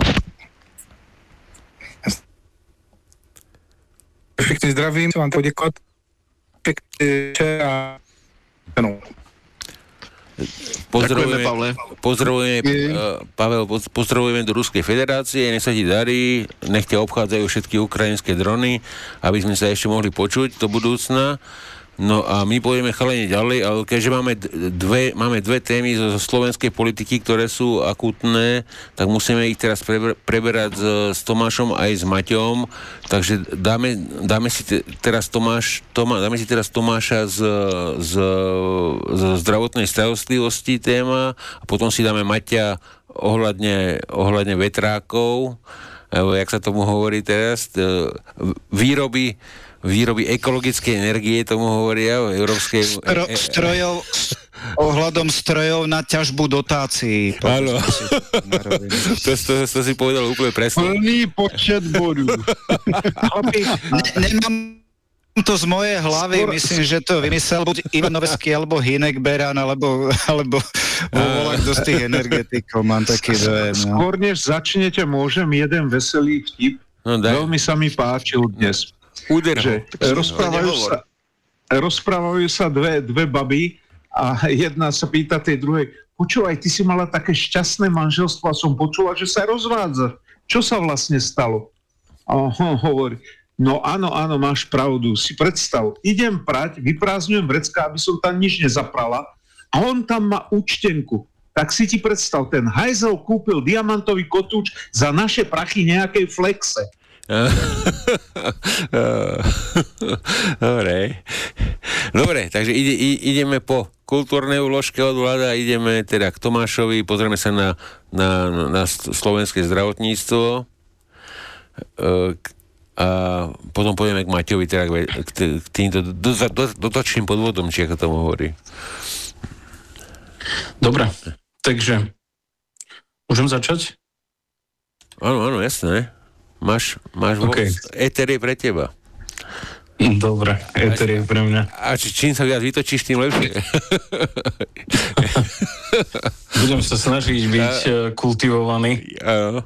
Pěkný zdravím, chci vám poděkovat. Pěkný večer a... No. Pozdravujeme, Pavle. Pozdravujeme, uh, Pavel, pozdravujeme do Ruskej federácie, nech sa ti darí, nech ťa obchádzajú všetky ukrajinské drony, aby sme sa ešte mohli počuť do budúcna. No a my pôjdeme chalene ďalej, ale keďže máme dve, máme dve témy zo slovenskej politiky, ktoré sú akútne, tak musíme ich teraz preber, preberať s, s Tomášom aj s Maťom, takže dáme, dáme si te, teraz Tomáš, Tomá, dáme si teraz Tomáša z, z, z zdravotnej starostlivosti téma a potom si dáme Maťa ohľadne, ohľadne vetrákov, jak sa tomu hovorí teraz, výroby výroby ekologickej energie, tomu hovoria v Európskej... Stro, strojov, ohľadom strojov na ťažbu dotácií. Áno. to, to, to si povedal úplne presne. Plný počet bodů. ne, nemám to z mojej hlavy, skôr, myslím, že to vymyslel buď Ivan Noveský, alebo Hynek Beran, alebo, alebo volák do z tých energetikov, mám taký dojem. No. Skôr než začnete, môžem jeden veselý vtip. No, veľmi sa mi páčil dnes. Úder, že rozprávajú sa, rozprávajú sa dve, dve baby a jedna sa pýta tej druhej, počúvaj, ty si mala také šťastné manželstvo a som počula, že sa rozvádzaš. Čo sa vlastne stalo? A on hovorí, no áno, áno, máš pravdu, si predstav, idem prať, vyprázdňujem vrecka, aby som tam nič nezaprala a on tam má účtenku. Tak si ti predstav, ten hajzel kúpil diamantový kotúč za naše prachy nejakej flexe. Dobre. Dobre, takže ide, ideme po kultúrnej úložke od vláda, ideme teda k Tomášovi, pozrieme sa na, na, na slovenské zdravotníctvo a potom pôjdeme k Maťovi, teda k týmto dotačným podvodom, či ako tomu hovorí. Dobre, takže môžem začať? Áno, áno, jasné. Máš, máš okay. vo... Éter je pre teba. Dobre, éter je pre mňa. A či, čím sa viac vytočíš, tým lepšie. Budem sa snažiť byť a... kultivovaný. Áno.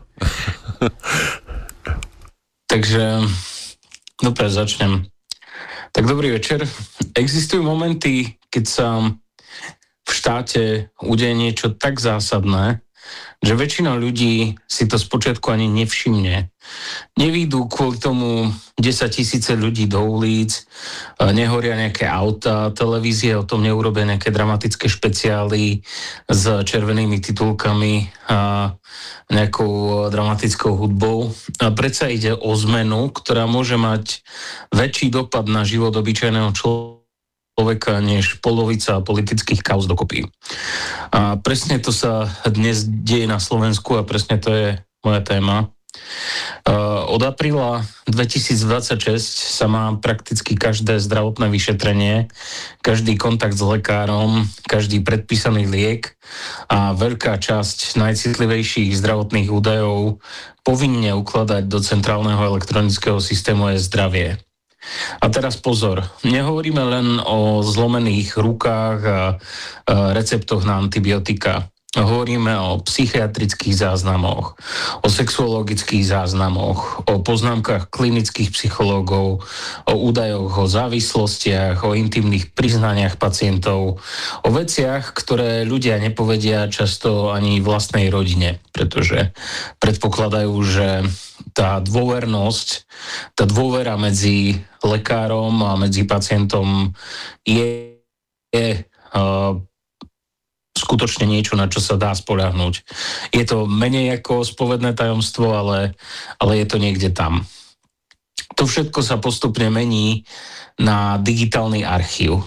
Takže, dobre, začnem. Tak dobrý večer. Existujú momenty, keď sa v štáte udeje niečo tak zásadné, že väčšina ľudí si to spočiatku ani nevšimne. Nevídu kvôli tomu desaťtisíce ľudí do ulic, nehoria nejaké auta, televízie o tom neurobia nejaké dramatické špeciály s červenými titulkami a nejakou dramatickou hudbou. A predsa ide o zmenu, ktorá môže mať väčší dopad na život obyčajného človeka, človeka než polovica politických kauz dokopy. A presne to sa dnes deje na Slovensku a presne to je moja téma. Od apríla dvetisícdvadsaťšesť sa má prakticky každé zdravotné vyšetrenie, každý kontakt s lekárom, každý predpísaný liek a veľká časť najcitlivejších zdravotných údajov povinne ukladať do centrálneho elektronického systému e-zdravie. A teraz pozor, nehovoríme len o zlomených rukách a receptoch na antibiotika. Hovoríme o psychiatrických záznamoch, o sexuologických záznamoch, o poznámkach klinických psychológov, o údajoch o závislostiach, o intimných priznaniach pacientov, o veciach, ktoré ľudia nepovedia často ani vlastnej rodine, pretože predpokladajú, že tá dôvernosť, tá dôvera medzi lekárom a medzi pacientom je je uh, skutočne niečo, na čo sa dá spoľahnúť. Je to menej ako spovedné tajomstvo, ale, ale je to niekde tam. To všetko sa postupne mení na digitálny archív.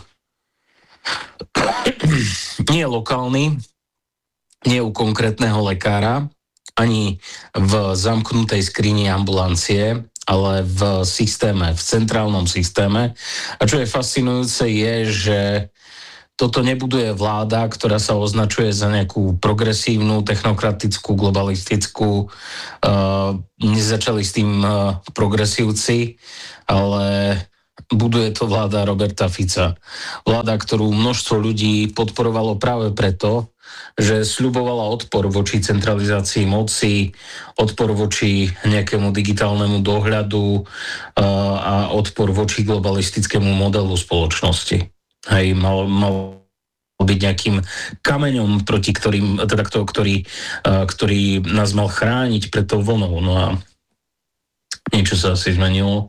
Nie lokálny, nie u konkrétneho lekára, ani v zamknutej skrini ambulancie, ale v systéme, v centrálnom systéme. A čo je fascinujúce je, že toto nebuduje vláda, ktorá sa označuje za nejakú progresívnu, technokratickú, globalistickú. Uh, nezačali s tým uh, progresívci, ale buduje to vláda Roberta Fica. Vláda, ktorú množstvo ľudí podporovalo práve preto, že sľubovala odpor voči centralizácii moci, odpor voči nejakému digitálnemu dohľadu uh, a odpor voči globalistickému modelu spoločnosti. Hej, mal, mal byť nejakým kameňom, proti ktorým, teda to, ktorý, uh, ktorý nás mal chrániť pred tou vlnou. No a niečo sa asi zmenilo.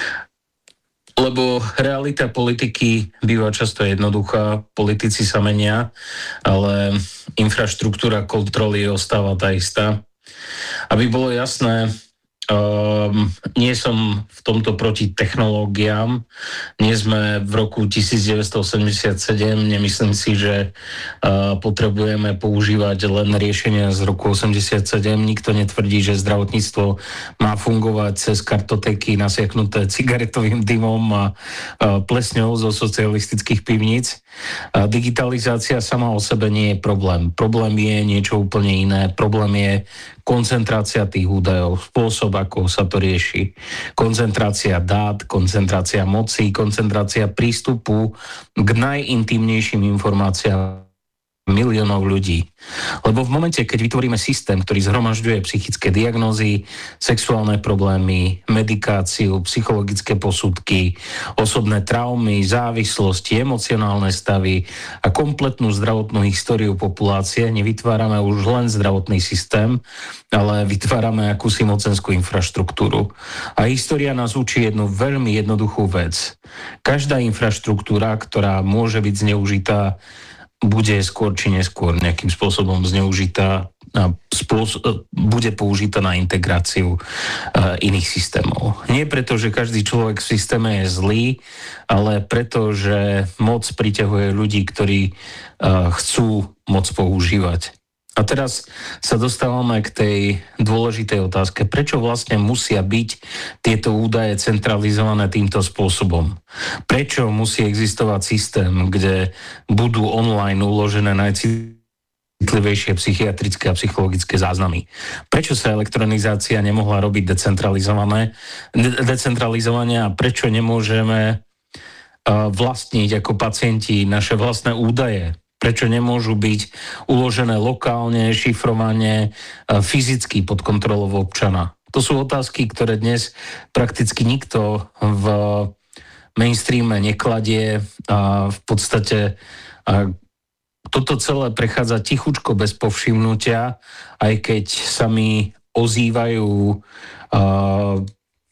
Lebo realita politiky býva často jednoduchá, politici sa menia, ale infraštruktúra kontroly ostáva tá istá. Aby bolo jasné, um, nie som v tomto proti technológiám, nie sme v roku devätnásťstoosemdesiatsedem, nemyslím si, že uh, potrebujeme používať len riešenia z roku osemdesiatsedem, nikto netvrdí, že zdravotníctvo má fungovať cez kartotéky nasiaknuté cigaretovým dymom a uh, plesňou zo socialistických pivníc. Uh, digitalizácia sama o sebe nie je problém. Problém je niečo úplne iné. Problém je koncentrácia tých údajov, spôsob, ako sa to rieši. Koncentrácia dát, koncentrácia moci, koncentrácia prístupu k najintímnejším informáciám miliónov ľudí. Lebo v momente, keď vytvoríme systém, ktorý zhromažďuje psychické diagnózy, sexuálne problémy, medikáciu, psychologické posudky, osobné traumy, závislosti, emocionálne stavy a kompletnú zdravotnú históriu populácie, nevytvárame už len zdravotný systém, ale vytvárame akúsi mocenskú infraštruktúru. A história nás učí jednu veľmi jednoduchú vec. Každá infraštruktúra, ktorá môže byť zneužitá, bude skôr či neskôr nejakým spôsobom zneužitá a spôsob, bude použitá na integráciu uh, iných systémov. Nie preto, že každý človek v systéme je zlý, ale preto, že moc priťahuje ľudí, ktorí uh, chcú moc používať. A teraz sa dostávame k tej dôležitej otázke, prečo vlastne musia byť tieto údaje centralizované týmto spôsobom? Prečo musí existovať systém, kde budú online uložené najcitlivejšie psychiatrické a psychologické záznamy? Prečo sa elektronizácia nemohla robiť decentralizované, de- decentralizovanie a prečo nemôžeme uh, vlastniť ako pacienti naše vlastné údaje? Prečo nemôžu byť uložené lokálne, šifrovane, fyzicky pod kontrolou občana? To sú otázky, ktoré dnes prakticky nikto v mainstreame nekladie a v podstate a toto celé prechádza tichučko bez povšimnutia, aj keď sa mi ozývajú uh,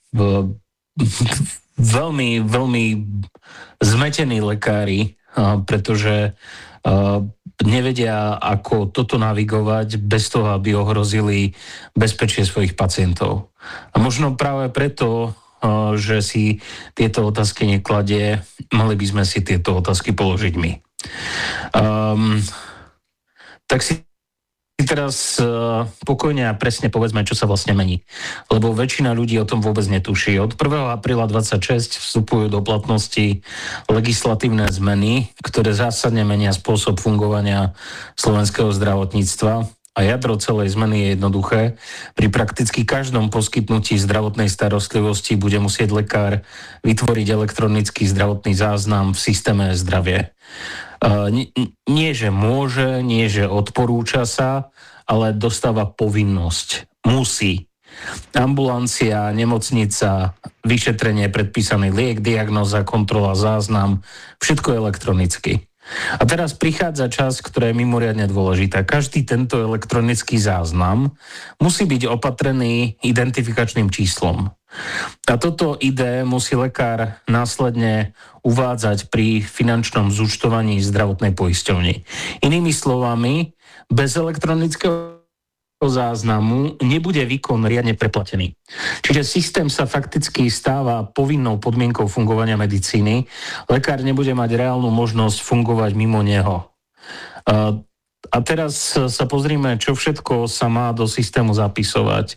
veľmi, veľmi zmetení lekári, uh, pretože Uh, nevedia, ako toto navigovať bez toho, aby ohrozili bezpečie svojich pacientov. A možno práve preto, uh, že si tieto otázky nekladie, mali by sme si tieto otázky položiť my. Um, tak si teraz uh, pokojne a presne povedzme, čo sa vlastne mení. Lebo väčšina ľudí o tom vôbec netuší. Od prvého apríla dvadsaťšesť vstupujú do platnosti legislatívne zmeny, ktoré zásadne menia spôsob fungovania slovenského zdravotníctva. A jadro celej zmeny je jednoduché. Pri prakticky každom poskytnutí zdravotnej starostlivosti bude musieť lekár vytvoriť elektronický zdravotný záznam v systéme zdravie. Uh, nie, nie, že môže, nie, že odporúča sa, ale dostáva povinnosť. Musí. Ambulancia, nemocnica, vyšetrenie, predpísaný liek, diagnóza, kontrola, záznam, všetko elektronicky. A teraz prichádza čas, ktorá je mimoriadne dôležitá. Každý tento elektronický záznam musí byť opatrený identifikačným číslom. A toto í dé musí lekár následne uvádzať pri finančnom zúčtovaní zdravotnej poisťovni. Inými slovami, bez elektronického záznamu nebude výkon riadne preplatený. Čiže systém sa fakticky stáva povinnou podmienkou fungovania medicíny. Lekár nebude mať reálnu možnosť fungovať mimo neho. A teraz sa pozrime, čo všetko sa má do systému zapisovať.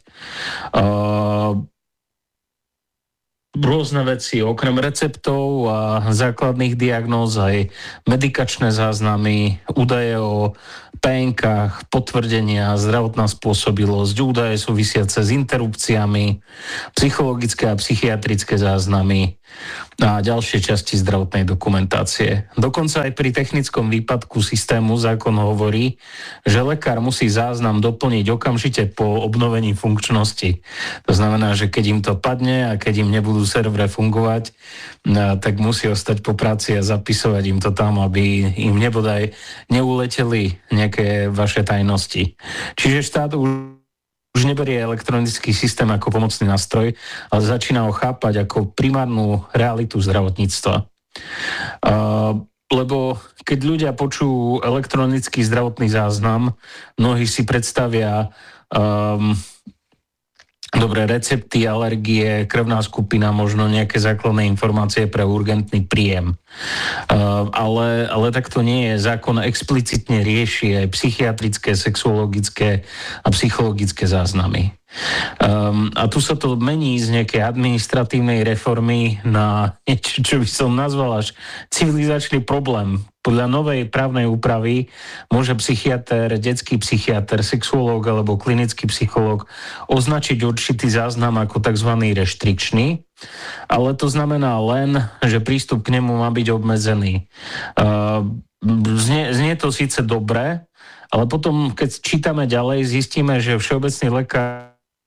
Rôzne veci, okrem receptov a základných diagnóz, aj medikačné záznamy, údaje o pé en kách, potvrdenia, zdravotná spôsobilosť, údaje súvisiace s interrupciami, psychologické a psychiatrické záznamy a ďalšie časti zdravotnej dokumentácie. Dokonca aj pri technickom výpadku systému zákon hovorí, že lekár musí záznam doplniť okamžite po obnovení funkčnosti. To znamená, že keď im to padne a keď im nebudú servere fungovať, tak musí ostať po práci a zapisovať im to tam, aby im nebodaj neuleteli nejaké vaše tajnosti. Čiže štát už už neberie elektronický systém ako pomocný nástroj, ale začína ho chápať ako primárnu realitu zdravotníctva. Uh, lebo keď ľudia počujú elektronický zdravotný záznam, mnohí si predstavia um, dobré recepty, alergie, krvná skupina, možno nejaké základné informácie pre urgentný príjem. Uh, ale, ale tak to nie je. Zákon explicitne rieši aj psychiatrické, sexuologické a psychologické záznamy. Um, a tu sa to mení z nejakej administratívnej reformy na niečo, čo by som nazval až civilizačný problém. Podľa novej právnej úpravy môže psychiater, detský psychiater, sexuológ alebo klinický psychológ označiť určitý záznam ako tzv. Reštrikčný, ale to znamená len, že prístup k nemu má byť obmedzený. Uh, znie, znie to síce dobre, ale potom, keď čítame ďalej, zistíme, že všeobecný lekár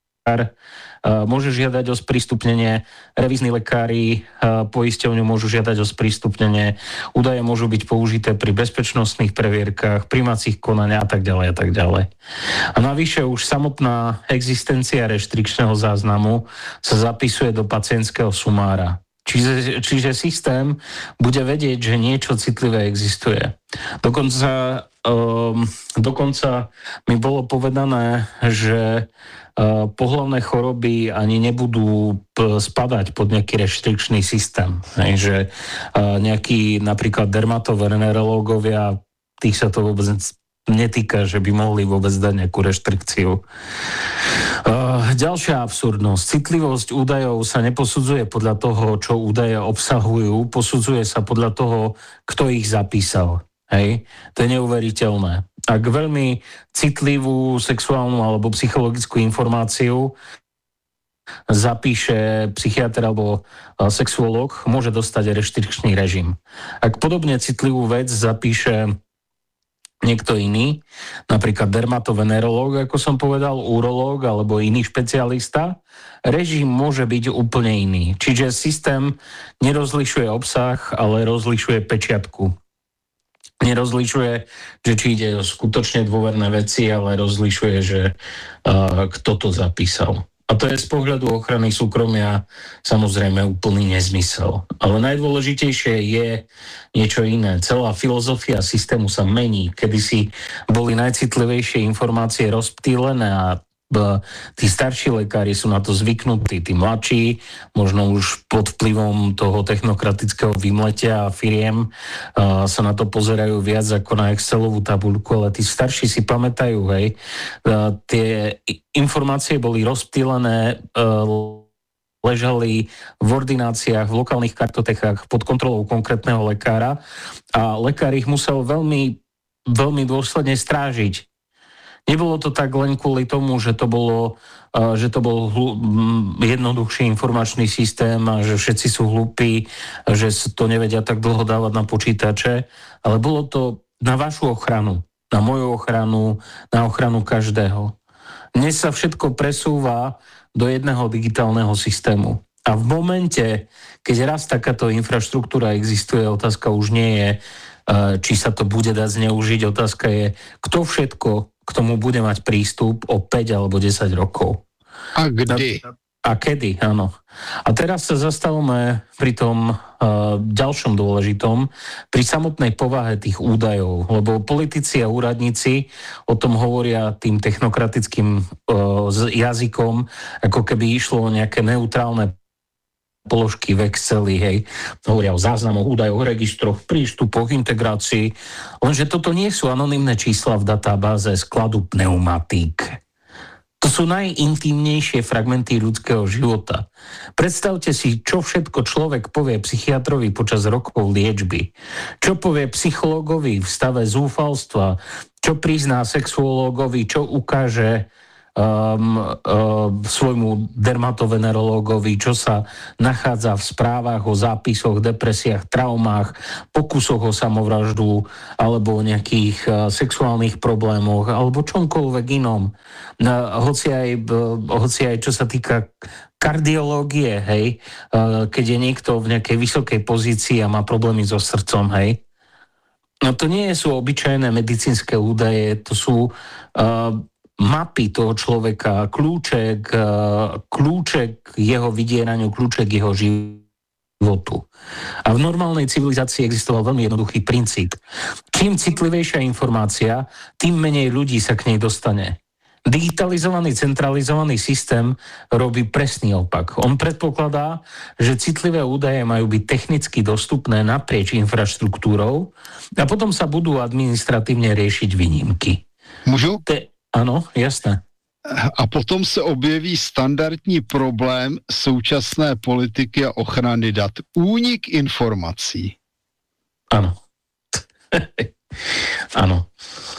môže žiadať o sprístupnenie, revízni lekári poisťovňu môžu žiadať o sprístupnenie, údaje môžu byť použité pri bezpečnostných previerkách, prijímacích konania a tak ďalej a tak ďalej. A navyše už samotná existencia reštrikčného záznamu sa zapisuje do pacientského sumára. Čiže, čiže systém bude vedieť, že niečo citlivé existuje. Dokonca, um, dokonca mi bolo povedané, že uh, pohlavné choroby ani nebudú p- spadať pod nejaký reštrikčný systém. Hej, že uh, nejakí napríklad dermatovenerológovia, tých sa to vôbec netýka, že by mohli vôbec dať nejakú reštrikciu. Uh, ďalšia absurdnosť. Citlivosť údajov sa neposudzuje podľa toho, čo údaje obsahujú, posudzuje sa podľa toho, kto ich zapísal. Hej? To je neuveriteľné. Ak veľmi citlivú sexuálnu alebo psychologickú informáciu zapíše psychiatr alebo sexuológ, môže dostať reštrikčný režim. Ak podobne citlivú vec zapíše niekto iný, napríklad dermatovenerológ, ako som povedal, urológ alebo iný špecialista, režim môže byť úplne iný. Čiže systém nerozlišuje obsah, ale rozlišuje pečiatku. Nerozlišuje, že či ide o skutočne dôverné veci, ale rozlišuje, že uh, kto to zapísal. A to je z pohľadu ochrany súkromia samozrejme úplný nezmysel. Ale najdôležitejšie je niečo iné. Celá filozofia systému sa mení. Kedysi boli najcitlivejšie informácie rozptýlené a tí starší lekári sú na to zvyknutí, tí mladší, možno už pod vplyvom toho technokratického vymletia a firiem uh, sa na to pozerajú viac ako na Excelovú tabuľku, ale tí starší si pamätajú, hej, uh, tie informácie boli rozptýlené, uh, ležali v ordináciách, v lokálnych kartotechách pod kontrolou konkrétneho lekára a lekár ich musel veľmi, veľmi dôsledne strážiť. Nebolo to tak len kvôli tomu, že to bolo, že to bol jednoduchší informačný systém a že všetci sú hlúpi, že to nevedia tak dlho dávať na počítače, ale bolo to na vašu ochranu, na moju ochranu, na ochranu každého. Dnes sa všetko presúva do jedného digitálneho systému. A v momente, keď raz takáto infraštruktúra existuje, otázka už nie je, či sa to bude dať zneužiť. Otázka je, kto všetko k tomu bude mať prístup o päť alebo desať rokov. A kdy? A kedy, áno. A teraz sa zastavíme pri tom uh, ďalšom dôležitom, pri samotnej povahe tých údajov, lebo politici a úradníci o tom hovoria tým technokratickým uh, jazykom, ako keby išlo o nejaké neutrálne položky v Exceli, hej. Hovoria o záznamoch, údajoch, registroch, prístupoch, integrácii, lenže toto nie sú anonymné čísla v databáze skladu pneumatík. To sú najintímnejšie fragmenty ľudského života. Predstavte si, čo všetko človek povie psychiatrovi počas rokov liečby. Čo povie psychológovi v stave zúfalstva, čo prizná sexuológovi, čo ukáže um, um, svojmu dermatovenerológovi, čo sa nachádza v správach o zápisoch, depresiách, traumách, pokusoch o samovraždu alebo o nejakých uh, sexuálnych problémoch alebo čomkoľvek inom. No, hoci, aj, hoci aj čo sa týka kardiológie, hej, uh, keď je niekto v nejakej vysokej pozícii a má problémy so srdcom, hej. No to nie sú obyčajné medicínske údaje, to sú uh, mapy toho človeka, kľúče k, kľúče k jeho vydieraniu, kľúče k jeho životu. A v normálnej civilizácii existoval veľmi jednoduchý princíp. Čím citlivejšia informácia, tým menej ľudí sa k nej dostane. Digitalizovaný, centralizovaný systém robí presný opak. On predpokladá, že citlivé údaje majú byť technicky dostupné naprieč infraštruktúrou a potom sa budú administratívne riešiť výnimky. Môžu? Te, áno, jasné. A potom se objeví standardní problém současné politiky a ochrany dat. Únik informací. Áno. Áno.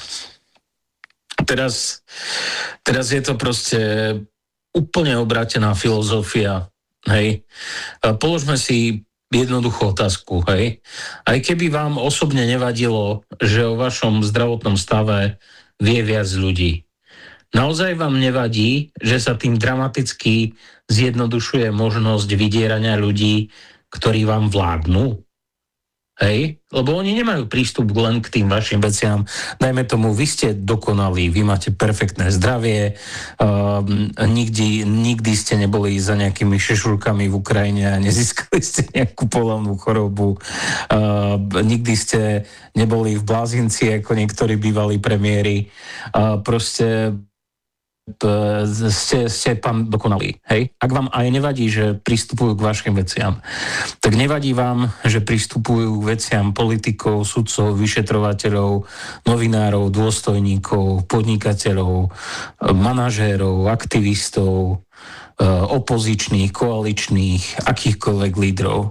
Teraz, teraz je to proste úplne obrátená filozofia, hej. Položme si jednoduchú otázku, hej. Aj keby vám osobne nevadilo, že o vašom zdravotnom stave vie viac ľudí, naozaj vám nevadí, že sa tým dramaticky zjednodušuje možnosť vydierania ľudí, ktorí vám vládnu? Hej? Lebo oni nemajú prístup len k tým vašim veciam. Dajme tomu, vy ste dokonalí, vy máte perfektné zdravie, uh, nikdy, nikdy ste neboli za nejakými šešurkami v Ukrajine a nezískali ste nejakú polavnú chorobu, uh, nikdy ste neboli v blázinci ako niektorí bývalí premiéri. Uh, proste ste, ste pán dokonalí, hej? Ak vám aj nevadí, že pristupujú k vašim veciam, tak nevadí vám, že pristupujú k veciam politikov, sudcov, vyšetrovateľov, novinárov, dôstojníkov, podnikateľov, manažérov, aktivistov, opozičných, koaličných, akýchkoľvek lídrov.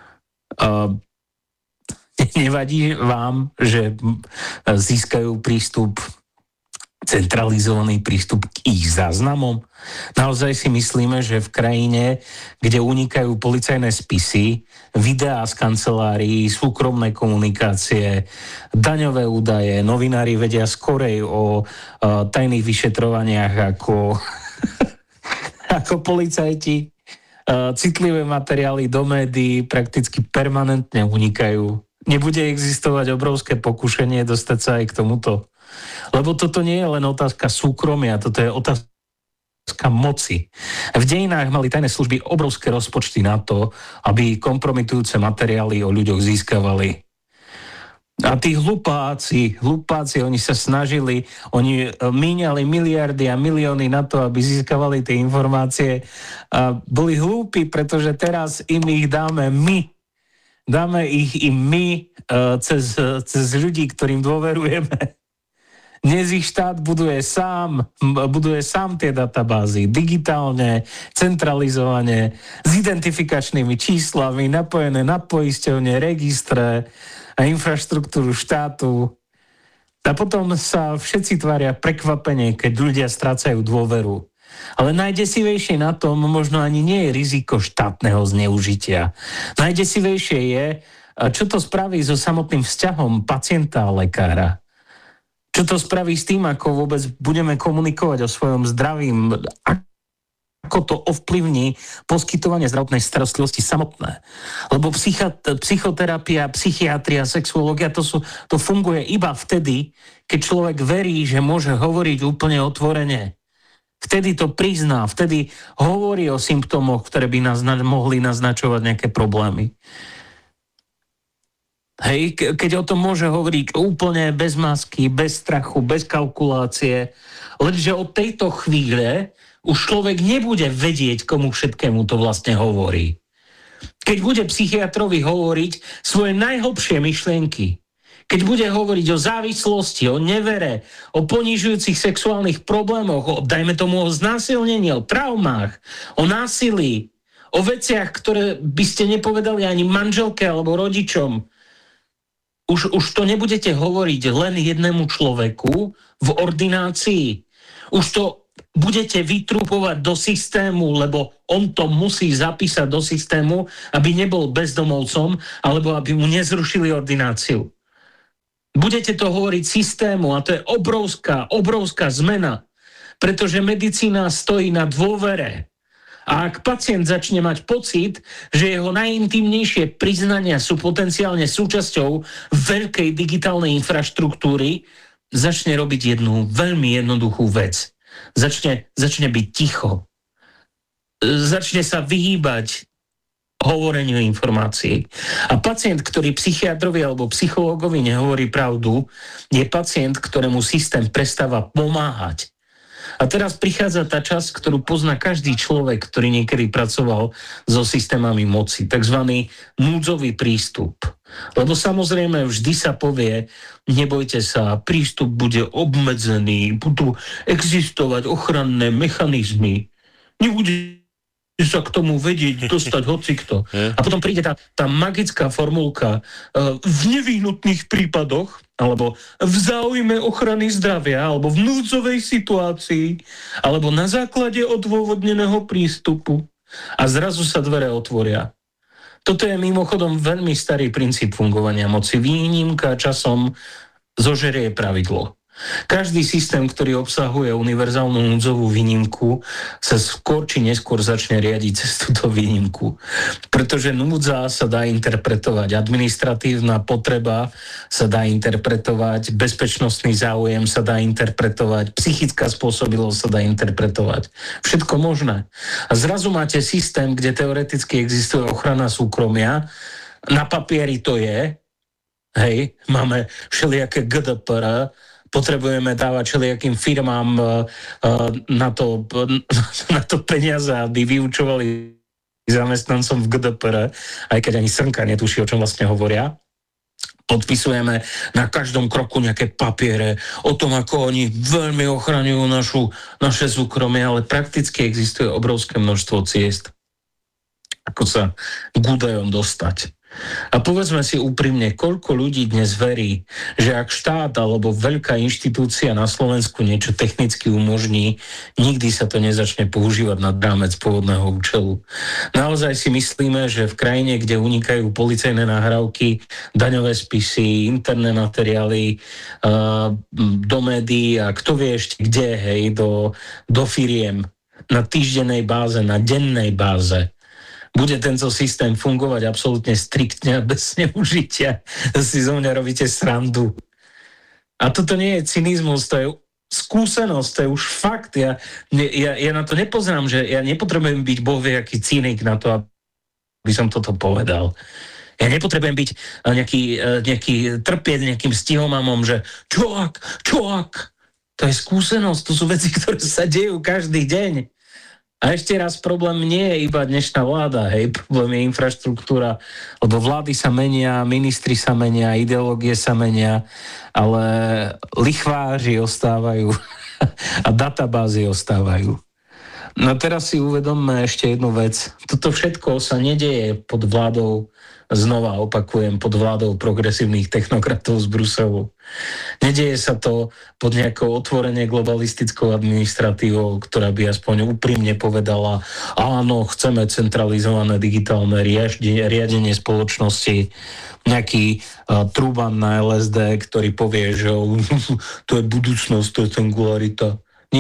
Nevadí vám, že získajú prístup centralizovaný prístup k ich záznamom? Naozaj si myslíme, že v krajine, kde unikajú policajné spisy, videá z kancelárií, súkromné komunikácie, daňové údaje, novinári vedia skorej o uh, tajných vyšetrovaniach ako, ako policajti, uh, citlivé materiály do médií prakticky permanentne unikajú. Nebude existovať obrovské pokušenie dostať sa aj k tomuto. Lebo toto nie je len otázka súkromia, toto je otázka moci. V dejinách mali tajné služby obrovské rozpočty na to, aby kompromitujúce materiály o ľuďoch získavali. A tí hlupáci, hlupáci, oni sa snažili, oni míňali miliardy a milióny na to, aby získavali tie informácie. A boli hlúpi, pretože teraz im ich dáme my. Dáme ich im my cez, cez ľudí, ktorým dôverujeme. Dnes ich štát buduje sám, buduje sám tie databázy digitálne, centralizovane, s identifikačnými číslami, napojené na poisťovne, registre a infraštruktúru štátu. A potom sa všetci tvária prekvapenie, keď ľudia strácajú dôveru. Ale najdesivejšie na tom možno ani nie je riziko štátneho zneužitia. Najdesivejšie je, čo to spraví so samotným vzťahom pacienta a lekára. Čo to spraví s tým, ako vôbec budeme komunikovať o svojom zdravím, ako to ovplyvní poskytovanie zdravotnej starostlivosti samotné. Lebo psycha, psychoterapia, psychiatria, sexuológia, to, sú, to funguje iba vtedy, keď človek verí, že môže hovoriť úplne otvorene. Vtedy to prizná, vtedy hovorí o symptómoch, ktoré by nás mohli naznačovať nejaké problémy. Hej, keď o tom môže hovoriť úplne bez masky, bez strachu, bez kalkulácie, lenže od tejto chvíle už človek nebude vedieť, komu všetkému to vlastne hovorí. Keď bude psychiatrovi hovoriť svoje najhlbšie myšlienky, keď bude hovoriť o závislosti, o nevere, o ponižujúcich sexuálnych problémoch, o, dajme tomu o znásilnení, o traumách, o násilí, o veciach, ktoré by ste nepovedali ani manželke alebo rodičom, už, už to nebudete hovoriť len jednému človeku v ordinácii. Už to budete vytrupovať do systému, lebo on to musí zapísať do systému, aby nebol bezdomovcom, alebo aby mu nezrušili ordináciu. Budete to hovoriť systému a to je obrovská, obrovská zmena, pretože medicína stojí na dôvere. A ak pacient začne mať pocit, že jeho najintímnejšie priznania sú potenciálne súčasťou veľkej digitálnej infraštruktúry, začne robiť jednu veľmi jednoduchú vec. Začne, začne byť ticho. Začne sa vyhýbať hovoreniu informácií. A pacient, ktorý psychiatrovi alebo psychológovi nehovorí pravdu, je pacient, ktorému systém prestáva pomáhať. A teraz prichádza tá časť, ktorú pozná každý človek, ktorý niekedy pracoval so systémami moci, takzvaný núdzový prístup. Lebo samozrejme vždy sa povie, nebojte sa, prístup bude obmedzený, budú existovať ochranné mechanizmy, nebude sa k tomu vedieť, dostať hocikto. A potom príde tá, tá magická formulka uh, v nevyhnutných prípadoch, alebo v záujme ochrany zdravia, alebo v núdzovej situácii, alebo na základe odôvodneného prístupu. A zrazu sa dvere otvoria. Toto je mimochodom veľmi starý princíp fungovania moci. Výnimka časom zožerie pravidlo. Každý systém, ktorý obsahuje univerzálnu núdzovú výnimku, sa skôr či neskôr začne riadiť cez túto výnimku. Pretože núdza sa dá interpretovať, administratívna potreba sa dá interpretovať, bezpečnostný záujem sa dá interpretovať, psychická spôsobilosť sa dá interpretovať. Všetko možné. A zrazu máte systém, kde teoreticky existuje ochrana súkromia, na papieri to je, hej, máme všelijaké G D P R, potrebujeme dávať všelijakým firmám uh, uh, na, to, na to peniaze, aby vyučovali zamestnancom v G D P R, aj keď ani srnka netuší, o čom vlastne hovoria. Podpisujeme na každom kroku nejaké papiere o tom, ako oni veľmi ochraňujú našu, naše súkromie, ale prakticky existuje obrovské množstvo ciest, ako sa k údajom dostať. A povedzme si úprimne, koľko ľudí dnes verí, že ak štát alebo veľká inštitúcia na Slovensku niečo technicky umožní, nikdy sa to nezačne používať nad rámec pôvodného účelu. Naozaj si myslíme, že v krajine, kde unikajú policajné nahrávky, daňové spisy, interné materiály, do médií a kto vie ešte kde, hej, do, do firiem, na týždennej báze, na dennej báze, bude tento systém fungovať absolútne striktne a bez zneužitia. Si zo mňa robíte srandu. A toto nie je cynizmus, to je skúsenosť, to je už fakt. Ja, ja, ja na to nepozerám, že ja nepotrebujem byť bohviaký cynik na to, aby som toto povedal. Ja nepotrebujem byť nejaký, nejaký trpieť nejakým stihomamom, že čo ak, čo ak. To je skúsenosť, to sú veci, ktoré sa dejú každý deň. A ešte raz, problém nie je iba dnešná vláda, hej, problém je infraštruktúra, lebo vlády sa menia, ministri sa menia, ideológie sa menia, ale lichváři ostávajú a databázy ostávajú. No a teraz si uvedomme ešte jednu vec. Toto všetko sa nedeje pod vládou, znova opakujem, pod vládou progresívnych technokratov z Bruselu. Nedieje sa to pod nejakou otvorene globalistickou administratívou, ktorá by aspoň úprimne povedala, áno, chceme centralizované digitálne riadenie, riadenie spoločnosti, nejaký uh, Truban na el es dé, ktorý povie, že to je budúcnosť, to je singularita. Nie,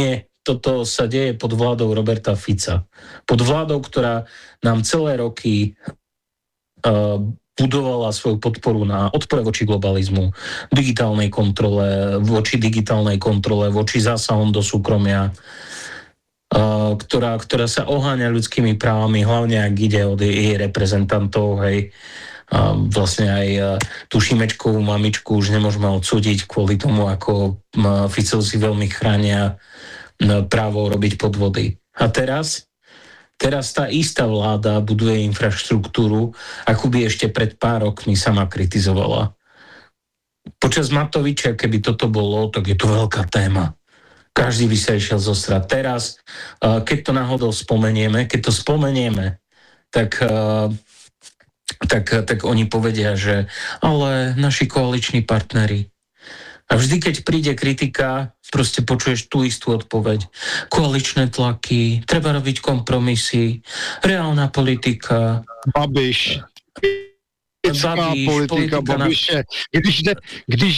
toto sa deje pod vládou Roberta Fica. Pod vládou, ktorá nám celé roky uh, budovala svoju podporu na odpore voči globalizmu, digitálnej kontrole, voči digitálnej kontrole, voči zásahom do súkromia, uh, ktorá, ktorá sa oháňa ľudskými právami, hlavne ak ide od jej reprezentantov, hej. A vlastne aj uh, tú Šimečkovú mamičku už nemôžeme odsúdiť kvôli tomu, ako uh, Ficovci veľmi chránia uh, právo robiť podvody. A teraz, teraz tá istá vláda buduje infraštruktúru, akú by ešte pred pár rokmi sama kritizovala. Počas Matoviča, keby toto bolo, tak je to veľká téma. Každý by sa išiel zostrať. Teraz, uh, keď to náhodou spomenieme, keď to spomenieme, tak... Uh, Tak, tak oni povedia, že ale naši koaliční partneri. A vždy, keď príde kritika, proste počuješ tú istú odpoveď. Koaličné tlaky, treba robiť kompromisy, reálna politika. Babiš. Babiš, politika, politika Babiše. Když, jde, když